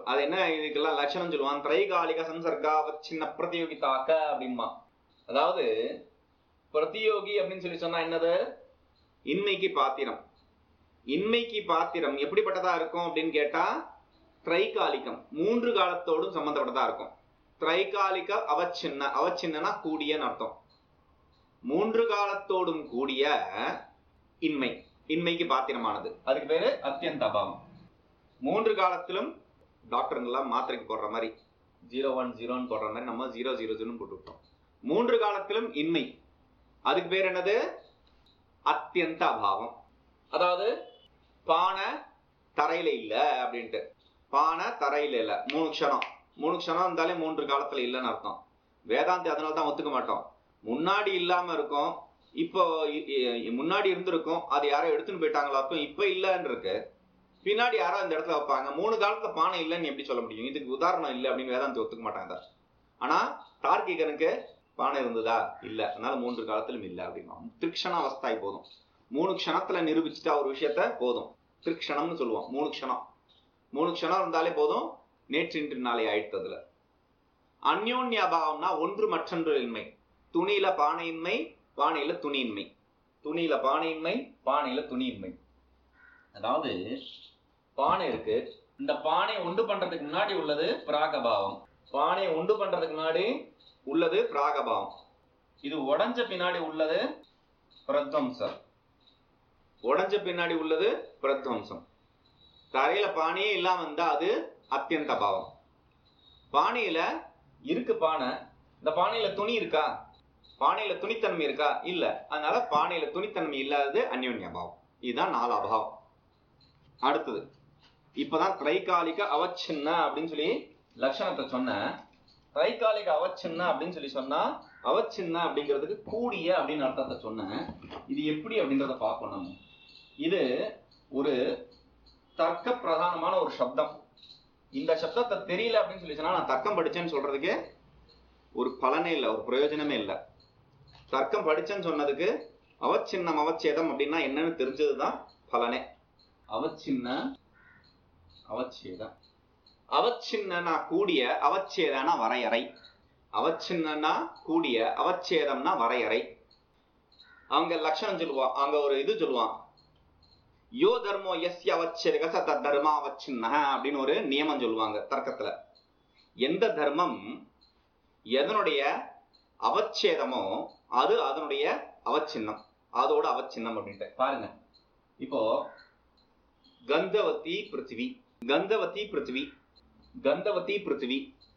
அது என்ன இதுக்கெல்லாம் லட்சணம் சொல்லுவான், திரைகாலிக சம்சர்கா அவச்சின்ன பிரதியோகிதாக்க அப்படின்பா. அதாவது பிரதியோகி அப்படின்னு சொல்லி சொன்னா என்னது, இன்மைக்கு பாத்திரம். இன்மைக்கு பாத்திரம் எப்படிப்பட்டதா இருக்கும் அப்படின்னு கேட்டா திரைகாலிகம், 3 காலத்தோடும் சம்பந்தப்பட்டதா இருக்கும். திரைகாலிக அவச்சின்ன, அவச்சின்னா கூடியன்னு அர்த்தம். 3 காலத்தோடும் கூடிய இன்மை, இன்மைக்கு பாத்திரமானது, அதுக்கு பேரு அத்தியந்த அபாவம். 3 காலத்திலும் டாக்டருங்கெல்லாம் மாத்திரைக்கு போடுற மாதிரி 010 போடுற மாதிரி நம்ம 000 போட்டு விட்டோம். 3 காலத்திலும் இன்மை, அதுக்கு பேர் என்னது, அத்தியந்த அபாவம். அதாவது பானை தரையில இல்ல அப்படின்ட்டு, பானை தரையில இல்ல 3 க்ஷணம், 3 க்ஷணம் இருந்தாலே 3 காலத்துல இல்லைன்னு அர்த்தம். வேதாந்தி அதனால தான் ஒத்துக்க மாட்டோம். முன்னாடி இல்லாம இருக்கும், இப்போ முன்னாடி இருந்திருக்கும், அது யாரோ எடுத்துன்னு போயிட்டாங்களாக்கும், இப்ப இல்லன்னு இருக்கு, பின்னாடி யாரோ இந்த இடத்துல வைப்பாங்க. 3 காலத்துல பானை இல்லைன்னு எப்படி சொல்ல முடியும், இதுக்கு உதாரணம் இல்லை அப்படின்னு வேதாந்தி ஒத்துக்க மாட்டாங்க. ஆனா தார்க்கிகனுக்கு பானை இருந்ததா இல்ல, அதனால 3 காலத்திலும் இல்லை அப்படின்னா திருக்ஷண அவஸ்தாய் போதும். 3 க்ஷணத்துல நிரூபிச்சுட்டா ஒரு விஷயத்த போதும், திருக்ஷணம்னு சொல்லுவோம். 3 க்ஷணம், 3 க்ஷணம் இருந்தாலே போதும், நேற்றின்று நாளை ஆயிட்டதுல. அந்யோன்ய அபாவம்னா ஒன்று மற்றொன்று இன்மை. துணியில பானையின்மை, பானையில துணியின்மை, துணியில பானையின்மை, பானையில துணியின்மை. அதாவது பானை இருக்கு, இந்த பானை உண்டு பண்றதுக்கு முன்னாடி உள்ளது பிராகபாவம், பானை உண்டு பண்றதுக்கு முன்னாடி உள்ளது பிராகபாவம். இது உடைஞ்ச பின்னாடி உள்ளது பிரத்வம்சம், உடைஞ்ச பின்னாடி உள்ளது பிரத்வம்சம். தரையில பானையே இல்லாம இருந்தா அது அத்தியந்த பாவம். பானையில இருக்கு பானை, இந்த பானையில துணி இருக்கா, பானையில துணித்தன்மை இருக்கா இல்ல, அதனால பானையில துணித்தன்மை இல்லாதது அந்யோன்ய அபாவம். இதுதான் 4 அபாவம். அடுத்தது இப்பதான் திரைகாலிக அவச்சின்ன அப்படின்னு சொல்லி லட்சணத்தை சொன்ன. திரைகாலிக அவச்சின்ன அப்படின்னு சொல்லி சொன்னா, அவச்சின்ன அப்படிங்கிறதுக்கு கூடிய அப்படின்னு அர்த்தத்தை சொன்னேன். இது எப்படி அப்படின்றத பார்க்கணும். இது ஒரு தர்க்க பிரதானமான ஒரு சப்தம். இந்த சப்தத்தை தெரியல அப்படின்னு சொல்லி சொன்னா, நான் தர்க்கம் படிச்சேன்னு சொல்றதுக்கு ஒரு பலனே இல்லை, ஒரு பிரயோஜனமே இல்லை. தர்க்கம் படிச்சேன்னு சொன்னதுக்கு அவச்சின்னம் அவச்சேதம் அப்படின்னா என்னன்னு தெரிஞ்சதுதான் பலனே. அவச்சின்ன அவச்சேதம், அவச்சின்னா கூடிய, அவச்சேதனா வரையறை. அவச்சின்னா கூடிய, அவச்சேதம்னா வரையறை. அவங்க லட்சணம் சொல்லுவான், அங்க ஒரு இது சொல்லுவான், யோ தர்மோ யஸ்ய அவச்சேதக ச தத் தர்மா அவச்சின்ன அப்படின்னு ஒரு நியமம் சொல்லுவாங்க தர்க்கத்துல. எந்த தர்மம் எதனுடைய அவச்சேதமோ அது அதனுடைய அவச்சின்னம், அதோட அவச்சின்னம் அப்படின்ட்டு பாருங்க. இப்போ கந்தவதி பிருத்திவி, கந்தவதி பிருத்திவி, கந்தவதி பிருத்திவி.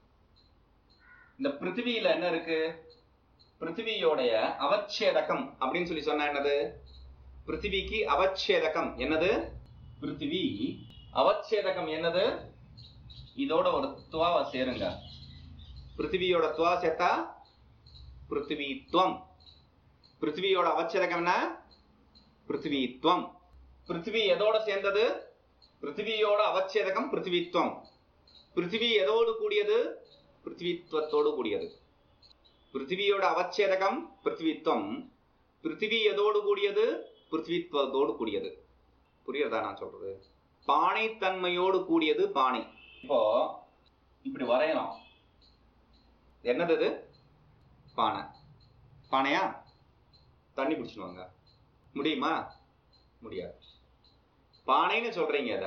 இந்த பிருத்திவியில என்ன இருக்கு, பிருத்திவியோடைய அவச்சேதகம் அப்படின்னு சொல்லி சொன்னா என்னது, பிருத்திவிக்கு அவச்சேதகம் என்னது, பிருத்திவி அவச்சேதகம் என்னது, இதோட ஒரு துவாவை சேருங்க. பிருத்திவியோட துவா சேர்த்தா பிருத்திவித்வம். பிருத்திவியோட அவச்சேதகம் என்ன, பிருத்திவித்வம். பிருத்திவி எதோட சேர்ந்தது, பிருத்திவியோட அவச்சேதகம் பிருத்திவித்வம். பிருத்திவி எதோடு கூடியது, பிருத்திவித்வத்தோடு கூடியது. பிருத்திவியோட அவச்சேதகம் பிருத்திவித்வம், பிருத்திவி எதோடு கூடியது, பிருத்திவித்வத்தோடு கூடியது. புரியுறதா நான் சொல்றது? பானை தன்மையோடு கூடியது பானை. இப்போ இப்படி வரையலாம், என்னது இது, பானை. பானையா, தண்ணி பிடிச்சுடுவாங்க முடியுமா, முடியாது. பானைன்னு சொல்றீங்க, அத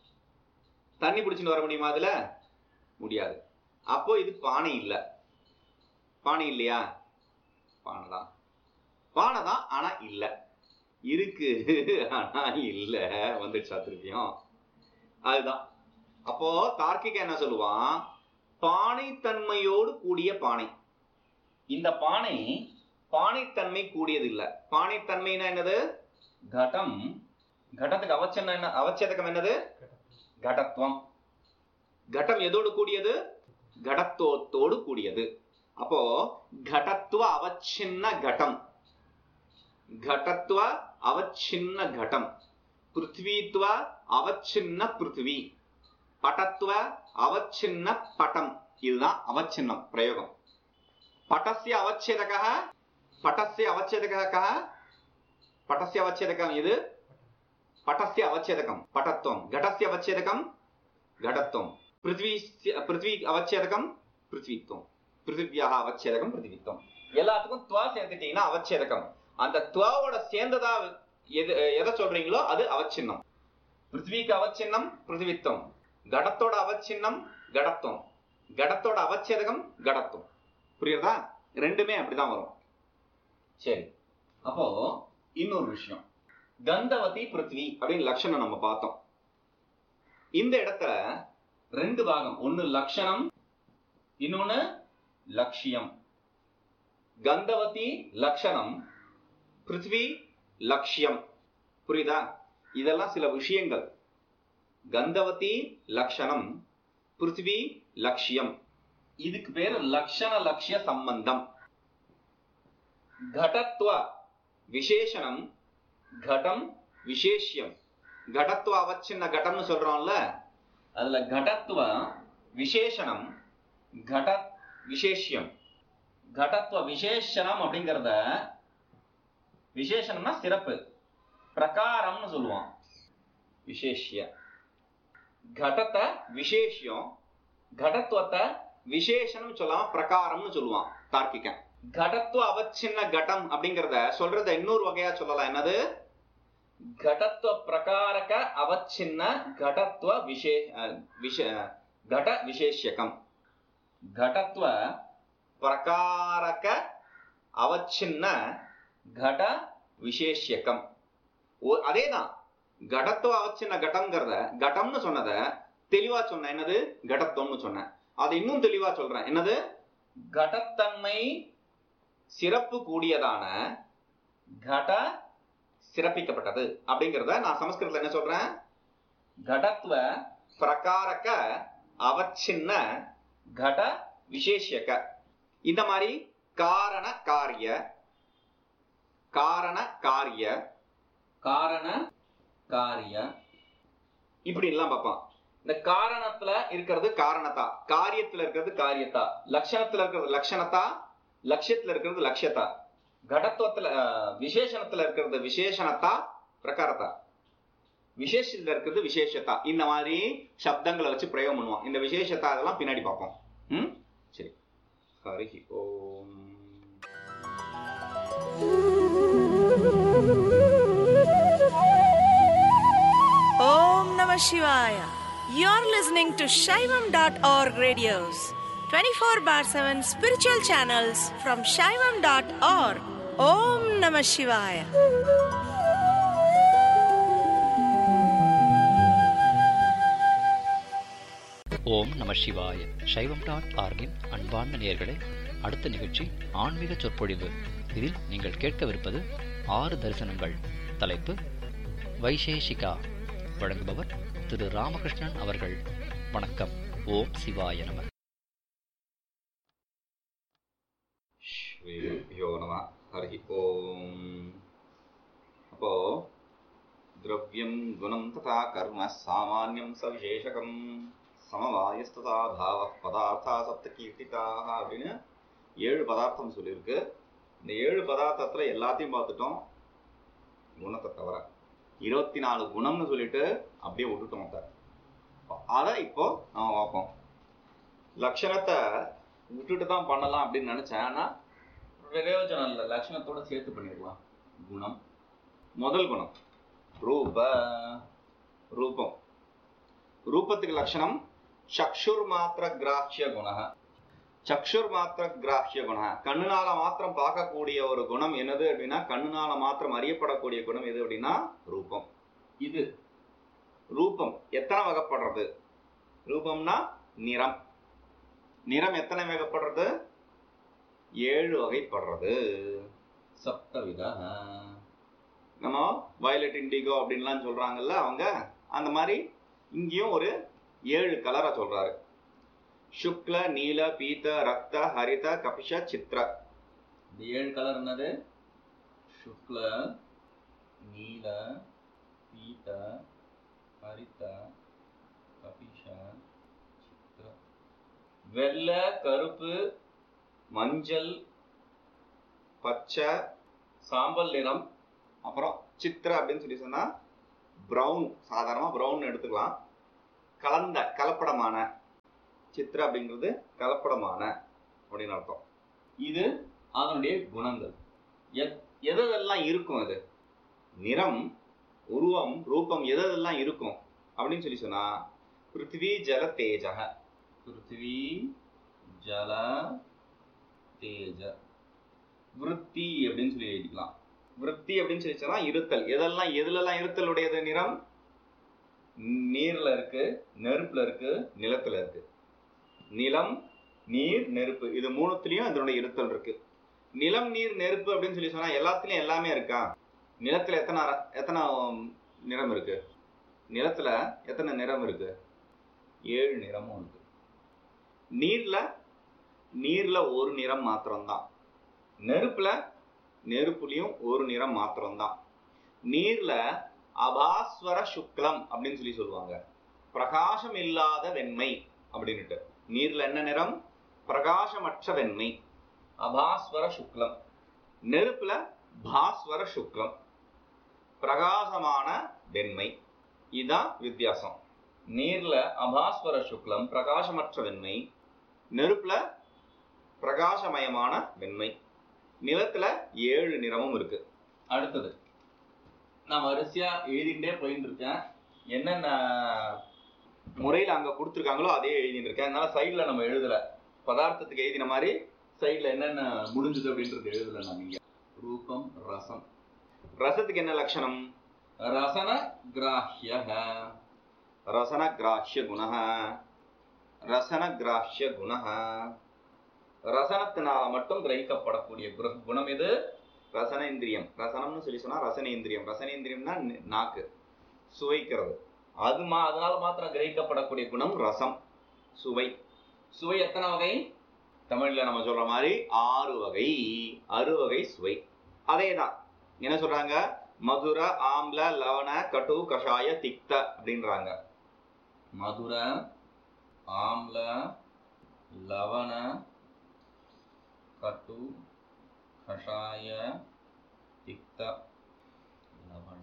தண்ணி பிடிச்சுட்டு வர முடியுமா அதுல, முடியாது. அப்போ இது பானை இல்ல. பானை இல்லையா, பானைதான், பானைதான் ஆனா இல்ல, இருக்கு ஆனா இல்ல, வந்துடுச்சா திருப்பியும், அதுதான். அப்போ தார்க்கிக என்ன சொல்லுவான், பானை தன்மையோடு கூடிய பானை. இந்த பானை பானைத்தன்மை கூடியது இல்ல. பானைத்தன்மைனா என்னது, கடம். கடத்துக்கு அவச்சேதம் என்ன, அவச்சேதகம் என்னது, கடத்துவம். கடம் எதோடு கூடியது, கடத்துவத்தோடு கூடியது. அப்போ கடத்துவ அவச்சின்ன கடம், கடத்துவ அவச்சின்ன கடம், பிருத்வித்வ அவச்சின்ன பிருத்வி, பட்டத்துவ அவச்சின்ன பட்டம். இதுதான் அவச்சின்னம் பிரயோகம். பட்டஸ்ய அவச்சேதகः, பட்டஸ்ய அவச்சேதகः கः, பட்டஸ்ய அவச்சேதகம் இது, பட்டஸ்ய அவச்சேதகம் பட்டத்துவம், கடஸ்ய அவச்சேதகம் கடத்துவம். பிருத்வி அவச்சேதகம் பிருத்வித்வம், பிருத்திவியாக அவச்சேதகம் பிருத்திவித்வம். எல்லாத்துக்கும் துவா சேர்த்துட்டீங்கன்னா அவச்சேதகம். அந்த துவாவோட சேர்ந்ததா எதை சொல்றீங்களோ அது அவச்சின்னம். பிருத்விக்கு அவச்சின்னம் பிருத்திவித்வம், கடத்தோட அவச்சின்னம் கடத்துவம், கடத்தோட அவச்சேதகம் கடத்துவம். புரியுறதா? ரெண்டுமே அப்படிதான் வரும். சரி, அப்போ இன்னொரு விஷயம், கந்தவதி பிருத்வி அப்படின்னு லட்சணம் நம்ம பார்த்தோம். இந்த இடத்துல ரெண்டு பாகம், ஒன்னு லட்சணம், இன்னொன்னு லட்சியம். கந்தவதி லட்சணம், பிருத்வி லட்சியம். புரியுதா? இதெல்லாம் சில விஷயங்கள். கந்தவதி லட்சணம், பிருத்வி லட்சியம். இதுக்கு பேரு லட்சண லட்சிய சம்பந்தம். கடத்துவ விசேஷனம், கடம் விசேஷ்யம். கடத்துவ அவச்சின்ன கடம்னு சொல்றோம்ல, அதுல கடத்துவ விசேஷனம், கட விசேஷ்யம். கடத்துவ விசேஷனம் அப்படிங்கறத, விசேஷனம்னா சிறப்பு, பிரகாரம்னு சொல்லுவோம். விசேஷ்ய கடத்தை விசேஷம், கடத்துவத்தை விசேஷனம் சொல்லாம பிரகாரம்னு சொல்லுவான் தார்க்கிகன். கடத்துவ அவச்சின்ன கடம் அப்படிங்கறத சொல்றத இன்னொரு வகையா சொல்லலாம். என்னது? கடத்துவ பிரகாரக அவச்சின்ன கடத்துவ கட விசேஷகம். கடத்துவ பிரகாரக அவச்சின்ன கட விசேஷகம். அதேதான், கடத்துவ அவச்சின்ன கடம்ங்கிறத, கடம்னு சொன்னத தெளிவா சொன்ன. என்னது? கடத்துவம்னு சொன்ன. அதை இன்னும் தெளிவா சொல்றேன். என்னது? கடத்தன்மை சிறப்பு கூடியதான கட சிறப்பிக்கப்பட்டது அப்படிங்கிறத நான் சமஸ்கிருதத்துல என்ன சொல்றேன்? கடத்துவ பிரகாரக அவச்சின்ன கட விசேஷக. இந்த மாதிரி காரண காரிய, காரண காரிய, காரண காரிய இப்படி எல்லாம் பார்ப்பான். இந்த காரணத்துல இருக்கிறது காரணத்தா, காரியத்துல இருக்கிறது காரியத்தா, லட்சணத்துல இருக்கிறது லட்சணத்தா, லட்சியத்துல இருக்கிறது லட்சியத்தா, கடத்துவத்துல விசேஷணத்துல இருக்கிறது விசேஷணத்தா பிரகாரத்தா, விசேஷத்துல இருக்கிறது விசேஷத்தா. இந்த மாதிரி சப்தங்களை வச்சு பிரயோகம் பண்ணுவான். இந்த விசேஷத்தா அதெல்லாம் பின்னாடி பார்ப்போம். சரி, ஹரி ஓம். Om Namah Shivaya. You're listening to Shaivam.org radios, 24/7 spiritual channels from Shaivam.org. Om Namah Shivaya. ஓம் நம சிவாய. சைவம்.org-இன் அன்பார்ந்த நேயர்களே, அடுத்த நிகழ்ச்சி ஆன்மீக சொற்பொழிவு. இதில் நீங்கள் கேட்கவிருப்பது 6 தரிசனங்கள். தலைப்பு வைசேஷிகா. வழங்குபவர் திரு ராமகிருஷ்ணன் அவர்கள். வணக்கம். ஓம் சிவாய நம. ஸ்ரீ நம. ஹரி ஓம். அப்போ द्रव्यं गुणं तथा कर्म सामान्यं सविशेषकं समवायस्तथा भावः पदार्थाः सप्तकीर्तिताः அப்படின்னு 7 பதார்த்தம் சொல்லியிருக்கு. இந்த 7 பதார்த்தத்துல எல்லாத்தையும் பார்த்துட்டோம், குணத்தை தவிர. 24 குணம்னு சொல்லிட்டு அப்படியே விட்டுட்டோம். அதை இப்போ நம்ம பார்ப்போம். லட்சணத்தை விட்டுட்டு தான் பண்ணலாம் அப்படின்னு நினைச்சேன். ஆனா பிரயோஜனம் இல்லை, லட்சணத்தோட சேர்த்து பண்ணிடலாம். குணம், முதல் குணம் ரூப. ரூபம், ரூபத்துக்கு லட்சணம் சக்ஷுர் மாத்திர கிராஹ்ய குண. சக்ஷுர் மாத்திர கிராஹ்ய குண, கண்ணுனால மாத்திரம் பார்க்கக்கூடிய ஒரு குணம் என்னது அப்படின்னா, கண்ணுனால மாத்திரம் அறியப்படக்கூடிய குணம் எது அப்படின்னா ரூபம். இது ரூபம் எத்தனை வகைப்படுறது? ரூபம்னா நிறம். நிறம் எத்தனை வகைப்படுறது? 7 வகைப்படுறது. சப்தவித. நம்ம வயலட், இண்டிகோ அப்படின்லாம் சொல்றாங்கல்ல அவங்க, அந்த மாதிரி இங்கேயும் ஒரு 7 கலரை சொல்றாரு. சுக்ல, நீல, பீத, ரக்த, ஹரித, கபிஷ, சித்ர. இந்த 7 கலர் என்னது? சுக்ல, நீல, பீத, ஹரித, கபிஷ, சித்ர. வெள்ளை, கருப்பு, மஞ்சள், பச்சை, சாம்பல் நிறம். அப்புறம் சித்ர அப்படின்னு சொல்லி சொன்னா பிரவுன், சாதாரணமா பிரவுன் எடுத்துக்கலாம். கலந்த, கலப்படமான சித்திர அப்படிங்கிறது கலப்படமான அப்படின்னு அர்த்தம். இது அதனுடைய குணங்கள். எதெல்லாம் இருக்கும்? அது நிறம், உருவம், ரூபம் எதெல்லாம் இருக்கும் அப்படின்னு சொல்லி சொன்னா பிருத்திவி ஜல தேஜக. பிருத்திவி ஜல தேஜ. விருத்தி அப்படின்னு சொல்லி எழுதிக்கலாம். விருத்தி அப்படின்னு சொல்லி சொன்னா இருத்தல். எதுலெல்லாம் இருத்தல் உடையது? நிறம் நீர்ல இருக்கு, நெருப்புல இருக்கு, நிலத்துல இருக்கு. நிலம், நீர், நெருப்பு, இது மூணுத்திலையும் இதனுடைய இருத்தல் இருக்கு. நிலம், நீர், நெருப்பு அப்படின்னு சொல்லி சொன்னா எல்லாத்துலயும் எல்லாமே இருக்கா? நிலத்துல எத்தனை நிறம் இருக்கு? நிலத்துல எத்தனை நிறம் இருக்கு? 7 நிறமும் இருக்கு. நீர்ல ஒரு நிறம் மாத்திரம்தான். நெருப்புலயும் ஒரு நிறம் மாத்திரம்தான். நீர்ல அபாஸ்வர சுக்லம் அப்படின்னு சொல்லி சொல்லுவாங்க, பிரகாசம் இல்லாத வெண்மை அப்படின்னுட்டு. நீர்ல என்ன நிறம்? பிரகாசமற்ற வெண்மை, அபாஸ்வர சுக்லம். நெருப்புல பாஸ்வர சுக்லம், பிரகாசமான வெண்மை. இதுதான் வித்தியாசம். நீர்ல அபாஸ்வர சுக்லம், பிரகாசமற்ற வெண்மை. நெருப்புல பிரகாசமயமான வெண்மை. நிலத்துல 7 நிறமும் இருக்கு. அடுத்தது நான் வரிசையா எழுதிட்டே போயிட்டு இருக்கேன். என்னென்ன முறையில் அங்க கொடுத்துருக்காங்களோ அதே எழுதிட்டு இருக்கேன். அதனால சைட்ல நம்ம எழுதல. பதார்த்தத்துக்கு எழுதின மாதிரி சைட்ல என்னென்ன முடிஞ்சது அப்படின்றது எழுதல. நம்ம இங்க ரூபம், ரசம். ரசத்துக்கு என்ன லட்சணம்? ரசன கிராஹ்ய. ரசன கிராஹ்ய குணஹ. ரசன கிராஹ்ய குணஹ. ரசனத்தினால மட்டும் கிரகிக்கப்படக்கூடிய குணம் எது? ரசனேந்திரியம். ரசனம்னு சொல்லி சொன்னா ரசனேந்திரியம். ரசனேந்திரியம்னா நாக்கு, சுவைக்கிறது. அதனால மாத்திரம் கிரகிக்கப்படக்கூடிய குணம் ரசம், சுவை. சுவை எத்தனை வகை? தமிழ்ல நம்ம சொல்ற மாதிரி 6 வகை. 6 வகை சுவை. அதேதான் என்ன சொல்றாங்க? மதுர, ஆம்ல, லவண, கட்டு, கஷாய, திக்த அப்படின்றாங்க. மதுர, ஆம்ல, லவண, கட்டு, கஷாய, திக்த, லவண.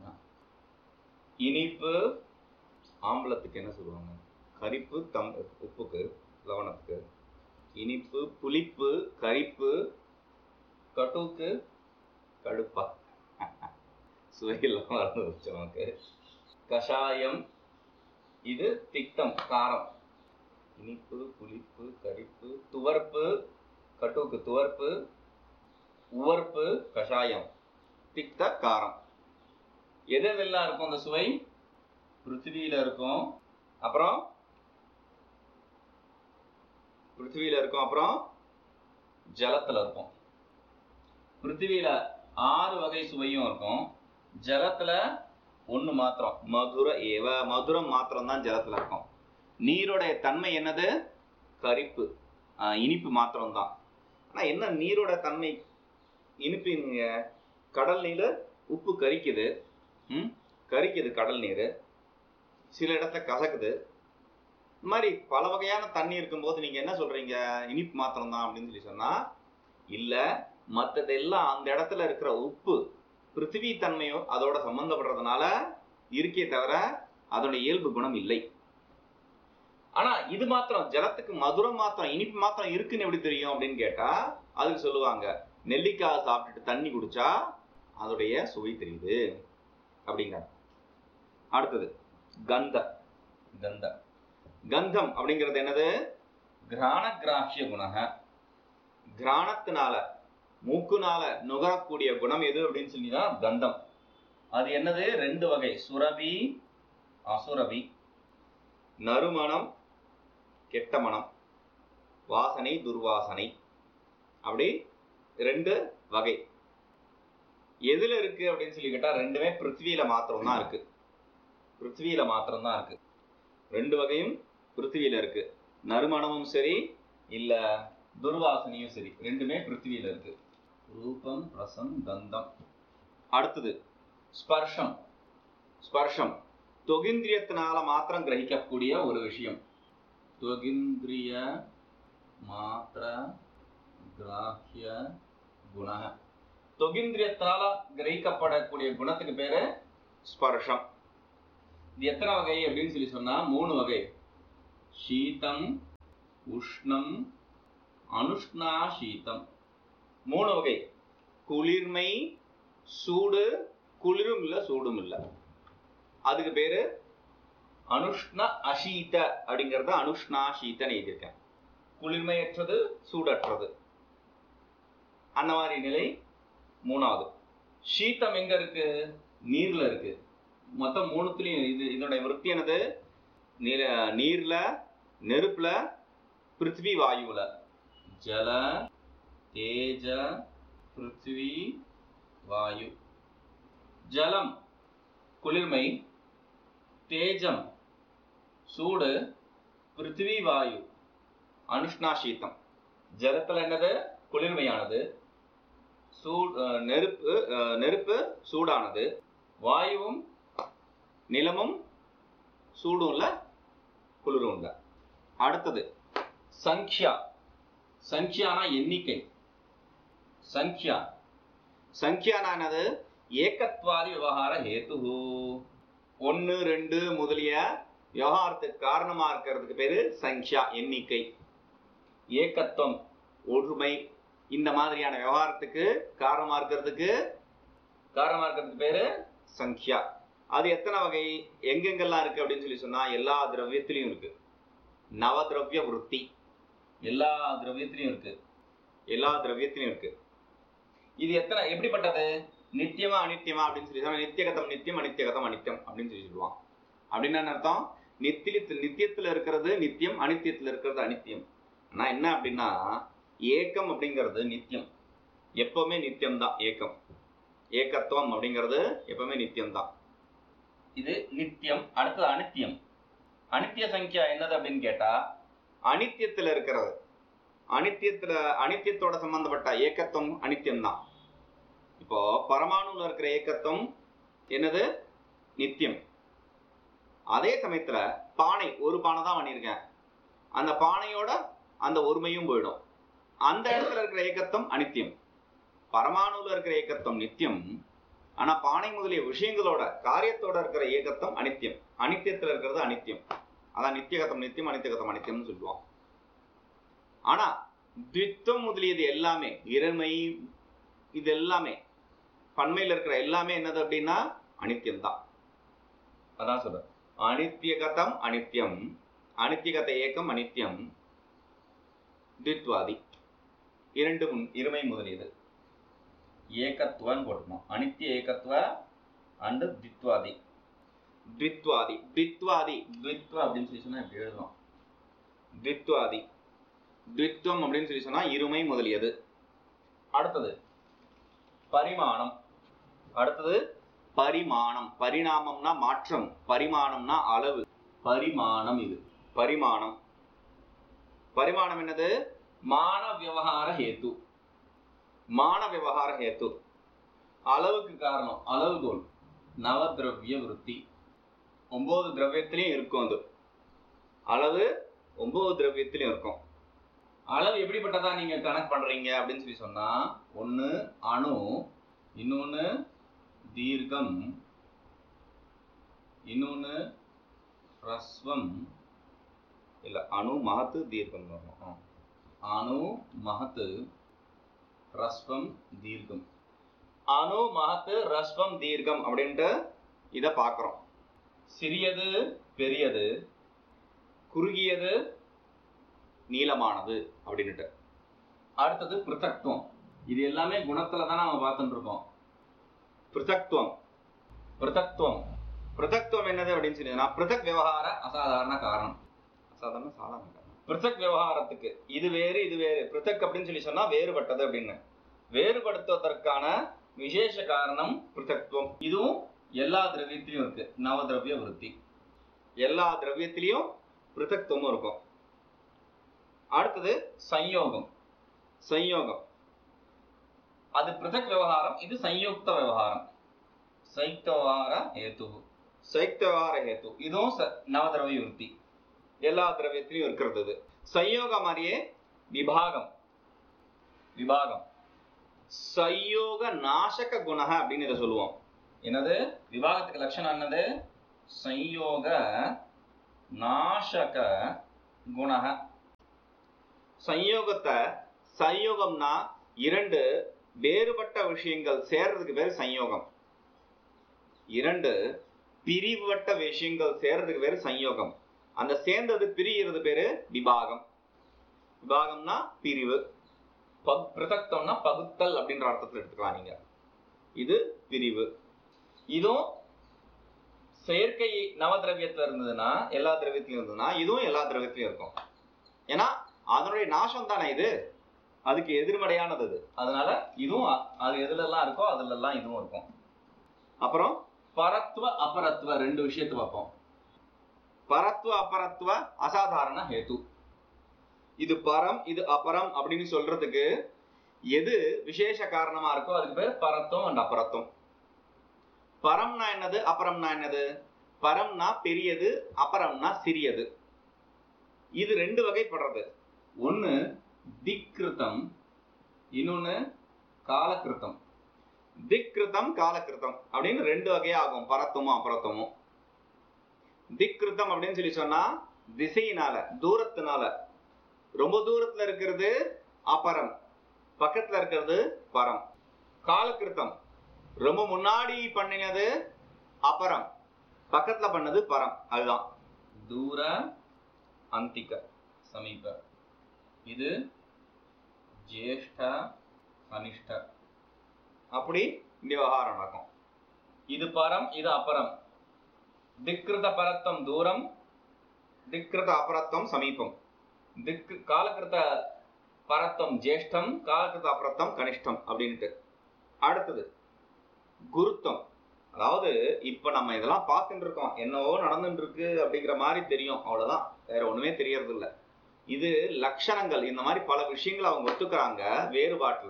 இனிப்பு ஆம்பலத்துக்கு என்ன சொல்லுவாங்க? கரிப்பு, உப்புக்கு, லவணத்துக்கு. இனிப்பு, புளிப்பு, கரிப்பு, கட்டுக்கு கடுப்பா. சுவையெல்லாம் வளர்ந்து வச்சு நமக்கு. கஷாயம் இது திக்தம், காரம். இனிப்பு, புளிப்பு, கரிப்பு, துவர்ப்பு, கட்டுக்கு துவர்ப்பு, உவர்ப்பு, கஷாயம், திக்த, காரம். எதெல்லாம் இருக்கும் அந்த சுவை? பிருத்திவியில இருக்கும், அப்புறம் ஜலத்துல இருக்கும். பிருத்திவியில 6 வகை சுவையும் இருக்கும். ஜலத்துல 1 மாத்திரம், மதுர ஏவ. மதுரம் மாத்திரம் தான் ஜலத்துல இருக்கும். நீரோடைய தன்மை என்னது? கரிப்பு, இனிப்பு மாத்திரம் தான். ஆனா என்ன நீரோட தன்மை இனிப்புங்க? கடல் நீர் உப்பு கரிக்குது, கடல் நீர். சில இடத்துல கசக்குது. இந்த மாதிரி பல வகையான தண்ணி இருக்கும்போது நீங்க என்ன சொல்றீங்க? இனிப்பு மாத்திரம் தான் அப்படின்னு சொல்லி சொன்னா இல்ல. மற்றதெல்லாம் அந்த இடத்துல இருக்கிற உப்பு, பிருத்திவி தன்மையும் அதோட சம்பந்தப்படுறதுனால இருக்கே தவிர அதோட இயல்பு குணம் இல்லை. ஆனா இது மாத்திரம், ஜலத்துக்கு மதுரம் மாத்திரம், இனிப்பு மாத்திரம் இருக்குன்னு எப்படி தெரியும் அப்படின்னு கேட்டா அதுக்கு சொல்லுவாங்க, நெல்லிக்காய் சாப்பிட்டுட்டு தண்ணி குடிச்சா அதோடைய சுவை தெரியுது அப்படிங்க. அடுத்தது கந்தம் அப்படிங்கிறது என்னது? கிராண கிராஹ்ய குணக. கிராணத்தினால, மூக்குனால நுகரக்கூடிய குணம் எது அப்படின்னு சொல்லிதான் கந்தம். அது என்னது? 2 வகை, சுரபி, அசுரபி. நறுமணம், கெட்ட மனம், வாசனை, துர்வாசனை, அப்படி 2 வகை. எதுல இருக்கு அப்படின்னு சொல்லி கேட்டா 2மே பிருத்திவியில மாத்திரம் தான் இருக்கு. 2 வகையும் பிருத்திவியில இருக்கு. நறுமணமும் சரி, இல்ல துர்வாசனையும் சரி, 2மே பிருத்திவியில இருக்கு. ரூபம், ரசம், கந்தம். அடுத்தது ஸ்பர்ஷம். தொகிந்திரியத்தினால மாத்திரம் கிரகிக்கக்கூடிய ஒரு விஷயம். தொகிந்திரிய மாத்திர கிராஹ்ய குண. தொகிந்திரியத்தினால கிரகிக்கப்படக்கூடிய குணத்துக்கு பேரு ஸ்பர்ஷம். இது எத்தனை வகை அப்படின்னு சொல்லி சொன்னா 3 வகை. சீதம், உஷ்ணம் அனுஷ்ணா சீதம். 3 வகை. குளிர்மை, சூடு, குளிரும் இல்ல சூடும் இல்ல. அதுக்கு பேரு அனுஷ்ண அசீத அப்படிங்கறத அனுஷ்ணா சீதன்னு எழுதியிருக்கேன். குளிர்மையற்றது, சூடற்றது, அந்த மாதிரி நிலை 3வது. சீதம் எங்க இருக்கு? நீர்ல இருக்கு. மொத்தம் 3த்துலயும் இதோட விருத்தி என்னது? நீர்ல, நெருப்புல, பிருத்திவி வாயுல. ஜல, தேஜ, பிருத்திவி, வாயு. ஜலம் குளிர்மை, தேஜம் சூடு, பிருத்திவி வாயு அனுஷ்ணா சீதம். ஜலத்துல என்னது? குளிர்மையானது. நெருப்பு சூடானது. வாயுவும் நிலமும் சூடும் இல்ல குளிரும் இல்ல. அடுத்தது சங்கியா. சங்கியானா எண்ணிக்கை. சங்கியானா என்னது? ஏகத்வாதி விவகார ஹேத்து. 1, 2 முதலிய விவகாரத்துக்கு காரணமா இருக்கிறதுக்கு பேரு சங்கியா, எண்ணிக்கை. ஏகத்துவம், ஒருமை, இந்த மாதிரியான விவகாரத்துக்கு காரணமா இருக்கிறதுக்கு பேரு சங்கியா. அது எத்தனை வகை, எங்கெங்கெல்லாம் இருக்கு அப்படின்னு சொல்லி சொன்னா எல்லா திரவியத்திலையும் இருக்கு. நவதிரவிய விருத்தி எல்லா திரவியத்திலையும் இருக்கு. இது எத்தனை, எப்படிப்பட்டது? நித்தியமா அனித்தியமா அப்படின்னு சொல்லி சொன்னா நித்தியகதம் நித்தியம், அனித்தியகதம் அனித்தியம் அப்படின்னு சொல்லி சொல்லுவான். அப்படின்னு என்ன அர்த்தம்? நித்தியத்துல இருக்கிறது நித்தியம், அனித்தியத்துல இருக்கிறது அனித்தியம். ஆனா என்ன அப்படின்னா, ஏக்கம் அப்படிங்கிறது நித்தியம், எப்பவுமே நித்தியம் தான். ஏகத்துவம் அப்படிங்கிறது எப்பவுமே நித்தியம் தான். இது நித்தியம். அடுத்தது அனித்தியம். அனித்திய சங்கியா என்னது அப்படின்னு கேட்டா, அனித்தியத்துல இருக்கிறது. அனித்தியத்தோட சம்பந்தப்பட்ட ஏகத்துவம் அனித்தியம் தான். இப்போ பரமாணுல இருக்கிற ஏகத்துவம் என்னது? நித்தியம். அதே சமயத்துல பானை, ஒரு பானை தான் பண்ணியிருக்கேன், அந்த பானையோட அந்த ஒருமையும் போயிடும். அந்த இடத்துல இருக்கிற ஏகத்துவம் அனித்தியம். பரமாணுல இருக்கிற ஏகத்துவம் நித்தியம். ஆனா பானை முதலிய விஷயங்களோட காரியத்தோட இருக்கிற ஏகத்துவம் அனித்தியம். அனித்தியத்துல இருக்கிறது அனித்தியம். அதான் நித்தியகத்தம் நித்தியம், அனித்தியகத்தம் அனித்தியம்னு சொல்லுவோம். ஆனா துவித்துவம் முதலியது எல்லாமே, இறைமை, இது எல்லாமே, பன்மையில இருக்கிற எல்லாமே என்னது அப்படின்னா அனித்தியம் தான். அதான் சொல்ற அனித்தியகதம் அனித்தியம், அனித்தியகத ஏகம் அனித்தியம், துவித்வாதி இருமை முதலியது. ஏகத்துவன்னு போட்டுக்கணும். அனித்திய ஏகத்துவ அண்ட் தித்வாதி. துவித்வா அப்படின்னு சொல்லி சொன்னா இப்படி எழுதணும். துவித்வம் அப்படின்னு சொல்லி சொன்னா இருமை முதலியது. அடுத்தது பரிமாணம். பரிணாமம்னா மாற்றம், பரிமாணம்னா அளவு. பரிமாணம். இது பரிமாணம் என்னது? மான விவகார ஹேத்து. அளவுக்கு காரணம், அளவுகோல். நவதிரவிய விருத்தி. 9 திரவியத்திலையும் இருக்கும். அது அளவு 9 திரவியத்திலையும் இருக்கும். அளவு எப்படிப்பட்டதா நீங்க கணக்கு பண்றீங்க அப்படின்னு சொல்லி சொன்னா, ஒண்ணு அணு, இன்னொன்னு தீர்க்கம், இன்னொன்னு ரஸ்வம். இல்ல, அணு மகத்து தீர்க்கம் வரணும். அணு மகத்து ரஸ்வம் தீர்க்கம். அணு மகத்து ரஸ்வம் தீர்க்கம் அப்படின்ட்டு இத பாக்குறோம். சிறியது பெரியது, குறுகியது நீளமானது அப்படின்னுட்டு. அடுத்தது பிருத்தக்துவம். இது எல்லாமே குணத்துல தான் நாம பார்த்துட்டு இருக்கோம். பிருத்தக்துவம் என்னது அப்படின்னு சொன்னீங்கன்னா, பிருத்தக் விவகார அசாதாரண காரணம். பிருத்தக் விவகாரத்துக்கு இது வேறு இது வேறு. பிருத்தக் அப்படின்னு சொல்லி சொன்னா வேறுபட்டது அப்படின்னு. வேறுபடுத்துவதற்கான விசேஷ காரணம் பிருத்தக்துவம். இதுவும் எல்லா திரவியத்திலையும் இருக்கு. நவதிரவிய விருத்தி. எல்லா திரவியத்திலையும் பிருத்தக்துவமும் இருக்கும். அடுத்தது சம்யோகம். அது பிருத்தக் விவகாரம், இது சம்யுக்த விவகாரம். சைக்த விவகார ஹேத்து. இதுவும் நவதிரவிய விருத்தி. எல்லா திரவியத்திலையும் இருக்கிறது. சம்யோகம் மாதிரியே விபாகம். சம்யோக நாசக குணக அப்படின்னு இதை சொல்லுவோம். என்னது? விபாகத்துக்கு லட்சணம் என்னது? சம்யோக நாசக குணக. சம்யோகத்தை, சம்யோகம்னா இரண்டு வேறுபட்ட விஷயங்கள் சேர்றதுக்கு பேர் சம்யோகம். இரண்டு பிரிவுபட்ட விஷயங்கள் சேர்றதுக்கு பேரு சம்யோகம். அந்த சேர்ந்தது பிரிகிறது பேரு விபாகம். விபாகம்னா பிரிவு, பிரதக்தம்னா பகுத்தல் அப்படின்ற அர்த்தத்தில் எடுத்துக்கலாம் நீங்க. இது பிரிவு. இதுவும் செயற்கை நவதிரவியத்துல இருந்ததுன்னா, எல்லா திரவியத்திலும் இருந்ததுன்னா இதுவும் எல்லா திரவியத்திலும் இருக்கும். ஏன்னா அதனுடைய நாசம் தானே இது, அதுக்கு எதிர்மறையானது அது. அதனால இதுவும் அது எதுல எல்லாம் இருக்கோ அதுல எல்லாம் இதுவும் இருக்கும். அப்புறம் பரத்வ அபரத்வ ரெண்டு விஷயத்தை பார்ப்போம். பரத்வ அபரத்வ அசாதாரண ஹேது. இது பரம் இது அபரம் அப்படின்னு சொல்றதுக்கு எது விசேஷ காரணமா இருக்கோ அதுக்கு பேர் பரத்துவம் அண்ட் அபரத்துவம். பரம்னா என்னது, அபரம்னா என்னது? பரம்னா பெரியது, அபரம்னா சிறியது. இது ரெண்டு வகைப்படுறது. ஒன்னு திக்ருதம், இன்னொன்னு காலகிருத்தம். திக்ருதம் காலகிருத்தம் அப்படின்னு ரெண்டு வகையாகும் பரத்துவமும் அபரத்துவமும். திக்ருதம் அப்படின்னு சொல்லி சொன்னா திசையினால, தூரத்தினால. ரொம்ப தூரத்துல இருக்கிறது அபரம், பக்கத்துல இருக்கிறது பரம். காலகிருத்தம் ரொம்ப முன்னாடி பண்ணினது அபரம், பக்கத்துல பண்ணது பரம். அதுதான் தூர அந்திக சமீப. இது ஜேஷ்ட கனிஷ்ட. அப்படி இந்த விவகாரம் நடக்கும். இது பரம் இது அபரம். திக்ருத பரத்தம் தூரம், திக்ருத அபரத்தம் சமீபம். காலகிருத்த பரத்தம் ஜேஷ்டம், காலகிருத்த அபரத்தம் கனிஷ்டம் அப்படின்ட்டு. அடுத்தது குருத்தம். அதாவது இப்ப நம்ம இதெல்லாம் பார்த்துட்டு இருக்கோம், என்னவோ நடந்துட்டு இருக்கு அப்படிங்கிற மாதிரி தெரியும், அவ்வளவுதான், வேற ஒண்ணுமே தெரியறது இல்லை. இது லட்சணங்கள். இந்த மாதிரி பல விஷயங்களை அவங்க ஒத்துக்கிறாங்க வேறுபாட்டுல.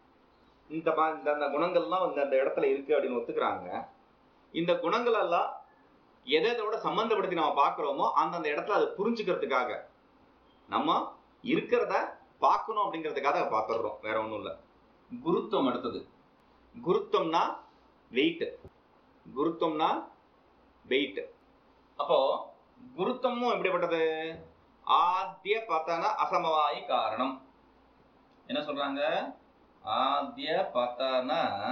இந்த குணங்கள்லாம் இந்த இடத்துல இருக்கு அப்படின்னு ஒத்துக்கிறாங்க. இந்த குணங்கள் எல்லாம் எதோட சம்பந்தப்படுத்தி நம்ம பார்க்கிறோமோ அந்தந்த இடத்துல அதை புரிஞ்சுக்கிறதுக்காக, நம்ம இருக்கிறத பார்க்கணும் அப்படிங்கிறதுக்காக அதை பார்த்துடுறோம், வேற ஒன்றும் இல்லை. குருத்துவம் அடுத்தது. குருத்துவம்னா வெயிட். குருத்துவம்னா வெயிட். அப்போ குருத்துவமும் எப்படிப்பட்டது? ஆத்திய பதன அசமவாயி காரணம். என்ன சொல்றாங்க? ஆத்திய பதன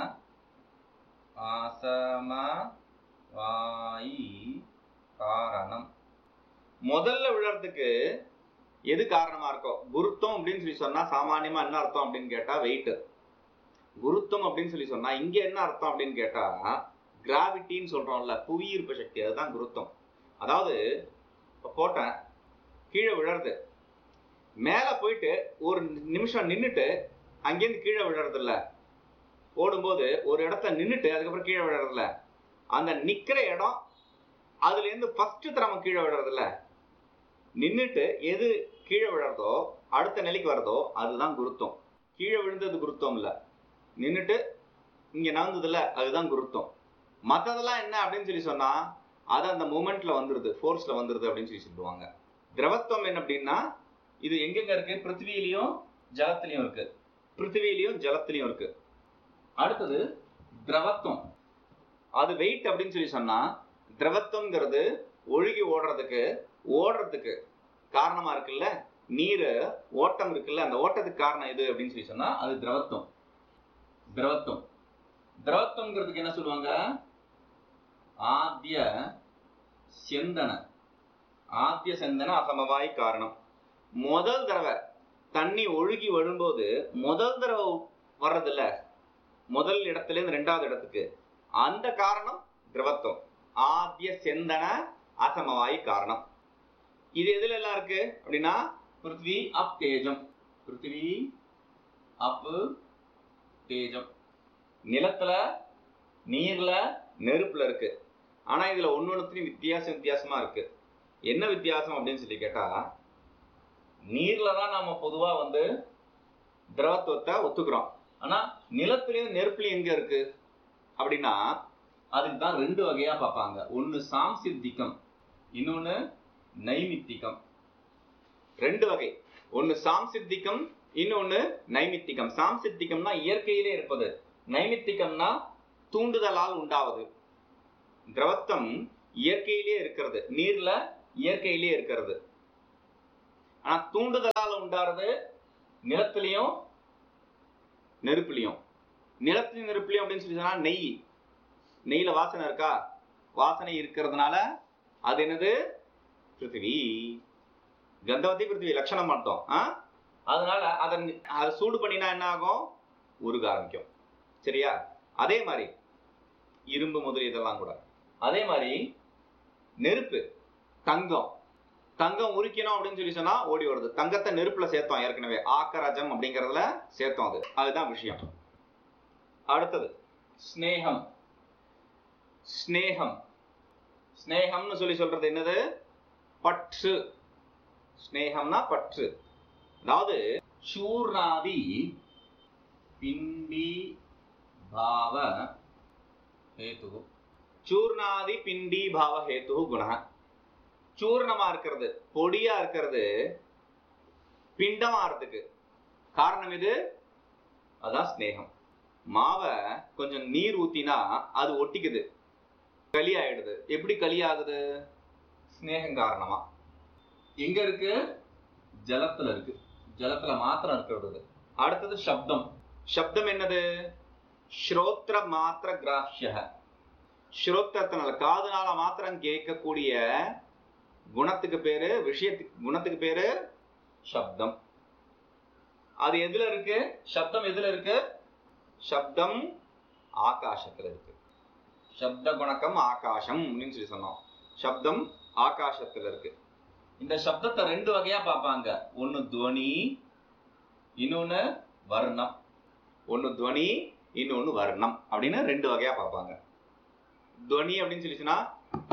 அசமவாயி காரணம். முதல்ல விழறதுக்கு எது காரணமா இருக்கும்? குருத்துவம் அப்படின்னு சொல்லி சொன்னா சாமானியமா என்ன அர்த்தம் அப்படின்னு கேட்டா வெயிட். குருத்துவம் அப்படின்னு சொல்லி சொன்னா இங்க என்ன அர்த்தம் அப்படின்னு கேட்டா கிராவிட்டின்னு சொல்றோம்ல, புவியீர்ப்பு சக்தி, அதுதான் குருத்துவம். அதாவது போட்டேன், கீழே விழறது, மேல போயிட்டு ஒரு நிமிஷம் நின்றுட்டு அங்கேருந்து கீழே விழறது இல்ல. ஓடும்போது ஒரு இடத்துல நின்றுட்டு அதுக்கப்புறம் கீழே விழறது இல்ல. அந்த நிக்கிற இடம் அதுல இருந்து ஃபர்ஸ்ட் தரம கீழே விழறது இல்ல. நின்றுட்டு எது கீழே விழறதோ அடுத்த நிலைக்கு வரதோ அதுதான் குருத்துவம். கீழே விழுந்தது குருத்துவம் இல்ல, நின்றுட்டு இங்க நகர்ந்தது இல்ல, அதுதான் குருத்துவம். மற்றதெல்லாம் என்ன அப்படின்னு சொல்லி சொன்னா அது அந்த மூமெண்ட்ல வந்துருது, ஃபோர்ஸ்ல வந்துருது அப்படின்னு சொல்லி சொல்லுவாங்க. திரவத்துவம் என்ன அப்படின்னா இது எங்கெங்க இருக்கு? பிருத்திவியிலையும் ஜலத்திலையும் இருக்கு. பிருத்திவியிலையும் ஜலத்திலையும் இருக்கு. அடுத்தது திரவத்துவம். அது வெயிட் அப்படின்னு சொல்லி சொன்னா திரவத்துவம்ங்கிறது ஒழுகி ஓடுறதுக்கு காரணமா இருக்குல்ல, நீர் ஓட்டம் இருக்குல்ல, அந்த ஓட்டத்துக்கு காரணம் எது அப்படின்னு சொல்லி சொன்னா அது திரவத்துவம். திரவத்துவம் திரவத்துவம்ங்கிறதுக்கு என்ன சொல்லுவாங்க? ஆத்திய செந்தன. ஆத்திய செந்தன அசமவாய் காரணம். முதல் தடவை தண்ணி ஒழுகி வரும்போது முதல் தடவை வர்றதில்ல, முதல் இடத்துல இருந்து ரெண்டாவது இடத்துக்கு, அந்த காரணம் திரவத்துவம். ஆத்திய செந்தன அசமவாய் காரணம். இது எதுல எல்லாம் இருக்கு அப்படின்னா பிருத்திவி அப் தேஜம். பிருத்திவி அப் தேஜம். நிலத்துல, நீர்ல, நெருப்புல இருக்கு. ஆனா இதுல ஒன்னொன்னுத்தையும் வித்தியாசமா இருக்கு. என்ன வித்தியாசம் அப்படின்னு சொல்லி கேட்டா, நீர்ல தான் நாம பொதுவா திரவத்துவத்தை ஒத்துக்கிறோம். ஆனா நிலத்திலையும் நெருப்புலையும் எங்க இருக்கு அப்படின்னா அதுக்கு தான் ரெண்டு வகையா பார்ப்பாங்க. ஒன்னு சாம்சித்திகம், இன்னொன்னு நைமித்திகம். ரெண்டு வகை. ஒன்னு சாம்சித்திகம், இன்னொன்னு நைமித்திகம். சாம்சித்திகம்னா இயற்கையிலே இருப்பது, நைமித்திகம்னா தூண்டுதலால் உண்டாவது. திரவத்தம் இயற்கையிலே இருக்கிறது, நீர்ல இயற்கையிலே இருக்கிறது. ஆனா தூண்டுதலால உண்டாறது நிலத்திலையும் நெருப்புலையும். நிலத்திலையும் நெருப்புலையும் அப்படின்னு சொல்லி சொன்னா நெய். நெய்ல வாசனை இருக்கா? வாசனை இருக்கிறதுனால அது என்னது? பிருத்திவி. கந்தவதி பிருத்திவி லட்சணம் மட்டும். அதனால அதை சூடு பண்ணினா என்ன ஆகும்? உருக ஆரம்பிக்கும். சரியா? அதே மாதிரி இரும்பு முதல் இதெல்லாம் கூட அதே மாதிரி நெருப்பு, தங்கம். தங்கம் உரிக்கணும் அப்படின்னு சொல்லி சொன்னா ஓடி வருது. தங்கத்தை நெருப்புல சேர்த்தோம் ஏற்கனவே, ஆக்கராஜம் அப்படிங்கறதுல சேர்த்தோம். அதுதான் விஷயம். அடுத்தது ஸ்னேகம். ஸ்னேகம் ஸ்னேகம்னு சொல்லி சொல்றது என்னது? பற்று. ஸ்னேகம்னா பற்று. அதாவது சூர்ணாதி பிண்டி பாவ ஹேது. சூர்ணாதி பிண்டி பாவ ஹேது குண. சூர்ணமா இருக்கிறது, பொடியா இருக்கிறது பிண்டமா இருக்கிறதுக்கு காரணம் இது. அதான் ஸ்னேகம். மாவை கொஞ்சம் நீர் ஊத்தினா அது ஒட்டிக்குது, களி ஆயிடுது. எப்படி களி ஆகுது? ஸ்னேகம் காரணமா. எங்க இருக்கு? ஜலத்துல இருக்கு. ஜலத்துல மாத்திரம் இருக்கிறது. அடுத்தது சப்தம். சப்தம் என்னது? ஸ்ரோத்ர மாத்திர கிராஹ்ய. ஸ்ரோத்திரத்தினால காதுனால மாத்திரம் கேட்கக்கூடிய குணத்துக்கு பேரு, விஷயத்துக்கு குணத்துக்கு பேரு சப்தம். அது எதுல இருக்கு? சப்தம் எதுல இருக்கு? சப்தம் ஆகாசத்துல இருக்கு. சப்த குணக்கம் ஆகாசம் அப்படின்னு சொல்லி சொன்னோம். சப்தம் ஆகாசத்துல இருக்கு. இந்த சப்தத்தை ரெண்டு வகையா பார்ப்பாங்க. ஒன்னு துவனி, இன்னொன்னு வர்ணம். ஒன்னு துவனி, இன்னொன்னு வர்ணம் அப்படின்னு ரெண்டு வகையா பார்ப்பாங்க. துவனி அப்படின்னு சொல்லி சொன்னா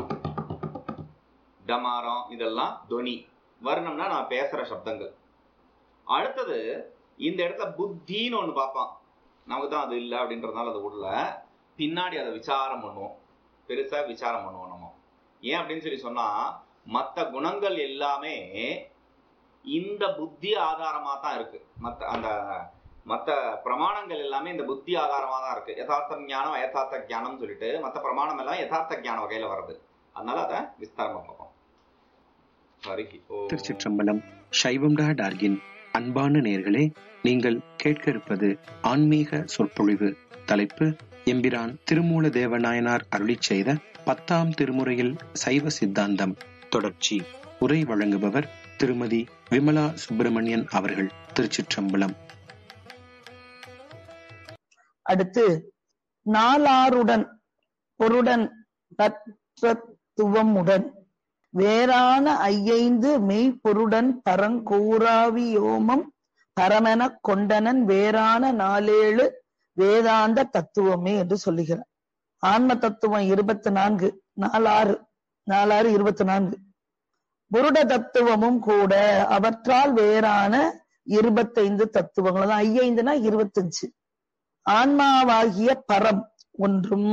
டமாரம், இதெல்லாம் துவனி. வர்ணம்னா நான் பேசுற சப்தங்கள். அடுத்தது இந்த இடத்துல புத்தின்னு ஒண்ணு பார்ப்பான். நமக்கு தான் அது இல்லை அப்படின்றதுனால அது உள்ள பின்னாடி அதை விசாரம் பண்ணுவோம். பெருசா விசாரம் பண்ணுவோம் நம்ம. ஏன் அப்படின்னு சொல்லி சொன்னா மற்ற குணங்கள் எல்லாமே இந்த புத்தி ஆதாரமா தான் இருக்கு. மற்ற பிரமாணங்கள் எல்லாமே இந்த புத்தி ஆதாரமா தான் இருக்கு. யதார்த்த ஞானம் அயதார்த்த ஞானம் சொல்லிட்டு மற்ற பிரமாணம் எல்லாம் யதார்த்த ஞான வகையில வருது. அதனால அதை விஸ்தாரமா பார்ப்போம். திருச்சிற்றம்பலம். சைவம்.org அன்பான நேயர்களே, நீங்கள் கேட்க இருப்பது ஆன்மீக சொற்பொழிவு. தலைப்பு எம்பிரான் திருமூல தேவநாயனார் அருளிச் செய்த 10ஆம் திருமுறையில் சைவ சித்தாந்தம் தொடர்ச்சி. உரை வழங்குபவர் திருமதி விமலா சுப்பிரமணியன் அவர்கள். திருச்சிற்றம்பலம். அடுத்து நாலாருடன் பொருடன் தத்துவமுடன் வேறான ஐயைந்து மெய்ப்பொருடன் பரங்கூராவியோமம் பரமென கொண்டனன் வேறான 47 வேதாந்த தத்துவமே என்று சொல்லுகிறார். ஆன்ம தத்துவம் 24, 4 24. புருட தத்துவமும் கூட அவற்றால் வேறான 25 தத்துவங்கள். 5னா 25. ஆன்மாவாகிய பரம் ஒன்றும்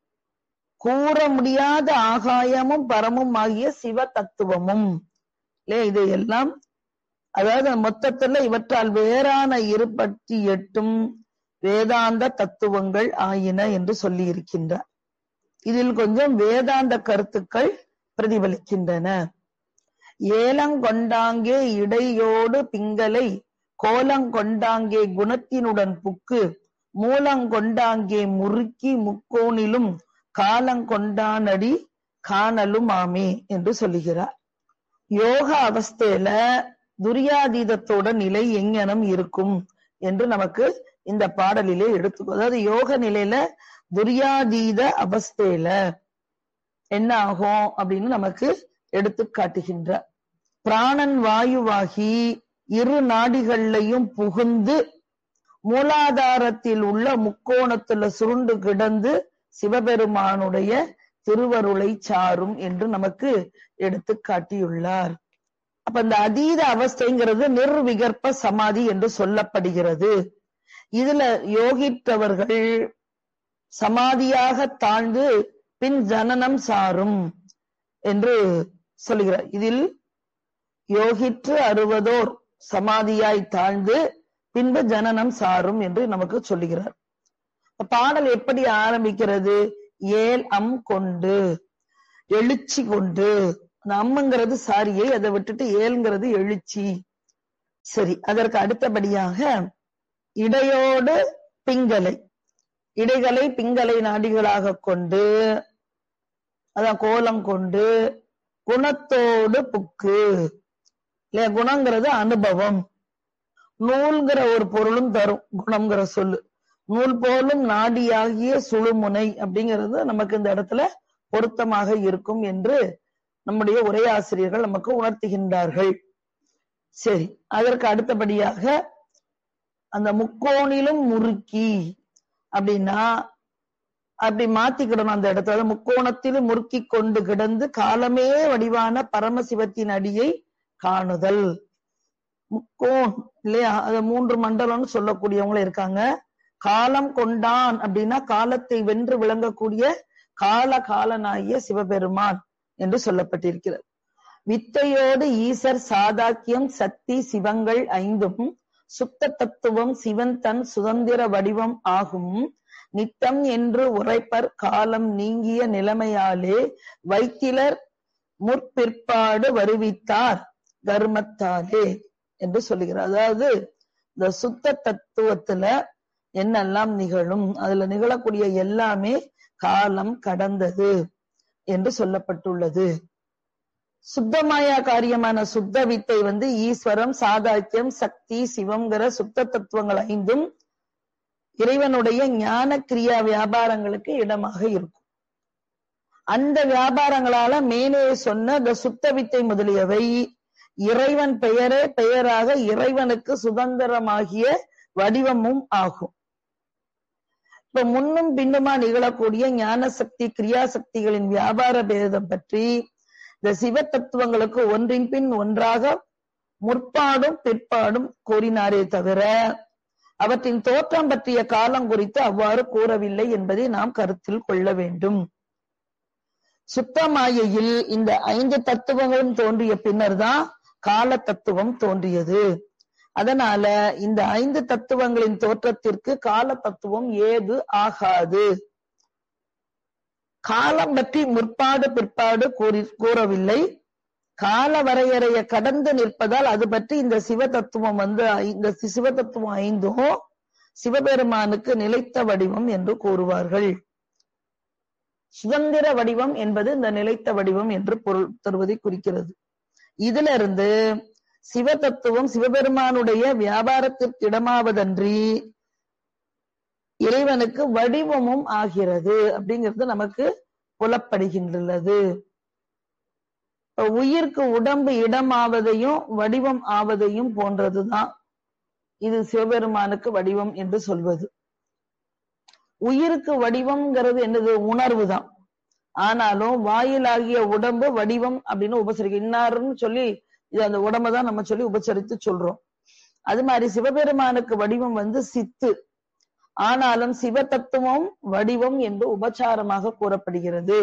கூற முடியாத ஆகாயமும் பரமும் ஆகிய சிவ தத்துவமும். இது எல்லாம் அதாவது மொத்தத்துல இவற்றால் வேறான 28 வேதாந்த தத்துவங்கள் ஆயின என்று சொல்லி இருக்கின்றார். இதில் கொஞ்சம் வேதாந்த கருத்துக்கள் பிரதிபலிக்கின்றன. ஏலங்கொண்டாங்கே இடையோடு பிங்களை கோலங்கொண்டாங்கே குணத்தினுடன் புக்கு மூலங்கொண்டாங்கே முறுக்கி முக்கோணிலும் காலங்கொண்டானடி காணலும் ஆமே என்று சொல்லுகிறார். யோக அவஸ்தையில துரியாதீதத்தோட நிலை எங்கனம் இருக்கும் என்று நமக்கு இந்த பாடலிலே எடுத்துக்கோ. அதாவது யோக நிலையில துரியாதீத அவஸ்தையில என்ன ஆகும் அப்படின்னு நமக்கு எடுத்து காட்டுகின்றார். பிராணன் வாயுவாகி இரு நாடிகள்லையும் புகுந்து மூலாதாரத்தில் உள்ள முக்கோணத்துல சுருண்டு கிடந்து சிவபெருமானுடைய திருவருளை சாரும் என்று நமக்கு எடுத்து காட்டியுள்ளார். அப்ப இந்த அதீத அவஸ்தைங்கிறது நிர்விகற்ப சமாதி என்று சொல்லப்படுகிறது. இதுல யோகித்தவர்கள் சமாதியாக தாழ்ந்து பின் ஜனனம் சாரும் என்று சொல்லுகிறார். இதில் யோகிற்று அறுவதோர் சமாதியாய் தாழ்ந்து பின்பு ஜனனம் சாரும் என்று நமக்கு சொல்லுகிறார். பாடல் எப்படி ஆரம்பிக்கிறது? ஏல் அம் கொண்டு எழுச்சி கொண்டு அம்முங்கிறது சாரியை, அதை விட்டுட்டு ஏல்ங்கிறது எழுச்சி. சரி, அதற்கு அடுத்தபடியாக இடையோடு பிங்கலை, இடைகளை பிங்கலை நாடிகளாக கொண்டு, அதான் கோலம் கொண்டு, குணத்தோடு புக்கு இல்லையா? குணங்கிறது அனுபவம். நூல்கிற ஒரு பொருளும் தரும் குணம்ங்கிற சொல்லு. நூல் போலும் நாடியாகிய சுழுமுனை அப்படிங்கிறது நமக்கு இந்த இடத்துல பொருத்தமாக இருக்கும் என்று நம்முடைய உரையாசிரியர்கள் நமக்கு உணர்த்துகின்றார்கள். சரி, அதற்கு அடுத்தபடியாக அந்த முக்கோணிலும் முறுக்கி அப்படின்னா அப்படி மாத்திக்கிடணும். அந்த இடத்துல முக்கோணத்திலும் முறுக்கி கொண்டு கிடந்து காலமே வடிவான பரமசிவத்தின் அடியை காணுதல். முக்கோன் இல்லையா? அத 3 மண்டலம்னு சொல்லக்கூடியவங்களும் இருக்காங்க. காலம் கொண்டான் அப்படின்னா காலத்தை வென்று விளங்கக்கூடிய காலனாகிய சிவபெருமான் என்று சொல்லப்பட்டிருக்கிறது. வித்தையோடு ஈசர் சாதாக்கியம் சக்தி சிவங்கள் 5 சுத்த தத்துவம் சிவன் தன் சுதந்திர வடிவம் ஆகும். நித்தம் என்று உரைப்பர் காலம் நீங்கிய நிலைமையாலே வைத்திலர் முற்பிற்பாடு வருவித்தார் கர்மத்தாலே என்று சொல்லுகிறார். அதாவது இந்த சுத்த தத்துவத்துல என்னெல்லாம் நிகழும், அதுல நிகழக்கூடிய எல்லாமே காலம் கடந்தது என்று சொல்லப்பட்டுள்ளது. சுத்தமாயா காரியமான சுத்த வித்தை ஈஸ்வரம் சாதாக்கியம் சக்தி சிவம்ங்கிற சுத்த தத்துவங்கள் 5 இறைவனுடைய ஞான கிரியா வியாபாரங்களுக்கு இடமாக இருக்கும். அந்த வியாபாரங்களால மேலே சொன்ன இந்த சுத்த வித்தை முதலியவை இறைவன் பெயரே பெயராக இறைவனுக்கு சுதந்திரமாகிய வடிவமும் ஆகும். இப்ப முன்னும் பின்னுமா நிகழக்கூடிய ஞான சக்தி கிரியா சக்திகளின் வியாபார பேதம் பற்றி இந்த சிவ தத்துவங்களுக்கு ஒன்றின் பின் ஒன்றாக முற்பாடும் பிற்பாடும் கூறினாரே தவிர அவற்றின் தோற்றம் பற்றிய காலம் குறித்து அவ்வாறு கூறவில்லை என்பதை நாம் கருத்தில் கொள்ள வேண்டும். சுத்தமாயையில் இந்த 5 தத்துவங்களும் தோன்றிய பின்னர் தான் கால தத்துவம் தோன்றியது. அதனால இந்த 5 தத்துவங்களின் தோற்றத்திற்கு கால தத்துவம் ஏது ஆகாது. காலம் பற்றி முற்பாடு பிற்பாடு கூறவில்லை. கால வரையறைய கடந்து நிற்பதால் அது பற்றி இந்த சிவ தத்துவம் இந்த சிவ தத்துவம் 5 சிவபெருமானுக்கு நிலைத்த வடிவம் என்று கூறுவார்கள். சுதந்திர வடிவம் என்பது இந்த நிலைத்த வடிவம் என்று பொருள் தருவதை குறிக்கிறது. இதுல இருந்து சிவ தத்துவம் சிவபெருமானுடைய வியாபாரத்திற்கு இடமாவதன்றி இறைவனுக்கு வடிவமும் ஆகிறது அப்படிங்கிறது நமக்கு புலப்படுகின்றது. உயிர்க்கு உடம்பு இடமாவதையும் வடிவம் ஆவதையும் போன்றதுதான் இது சிவபெருமானுக்கு வடிவம் என்று சொல்வது. உயிருக்கு வடிவம்ங்கிறது என்னது? உணர்வு தான். ஆனாலும் வாயிலாகிய உடம்பு வடிவம் அப்படின்னு உபசரிக்க இன்னாருன்னு சொல்லி இது அந்த உடம்பைதான் நம்ம சொல்லி உபசரித்து சொல்றோம். அது மாதிரி சிவபெருமானுக்கு வடிவம் சித்து. ஆனாலும் சிவ தத்துவம் வடிவம் என்று உபச்சாரமாக கூறப்படுகிறது.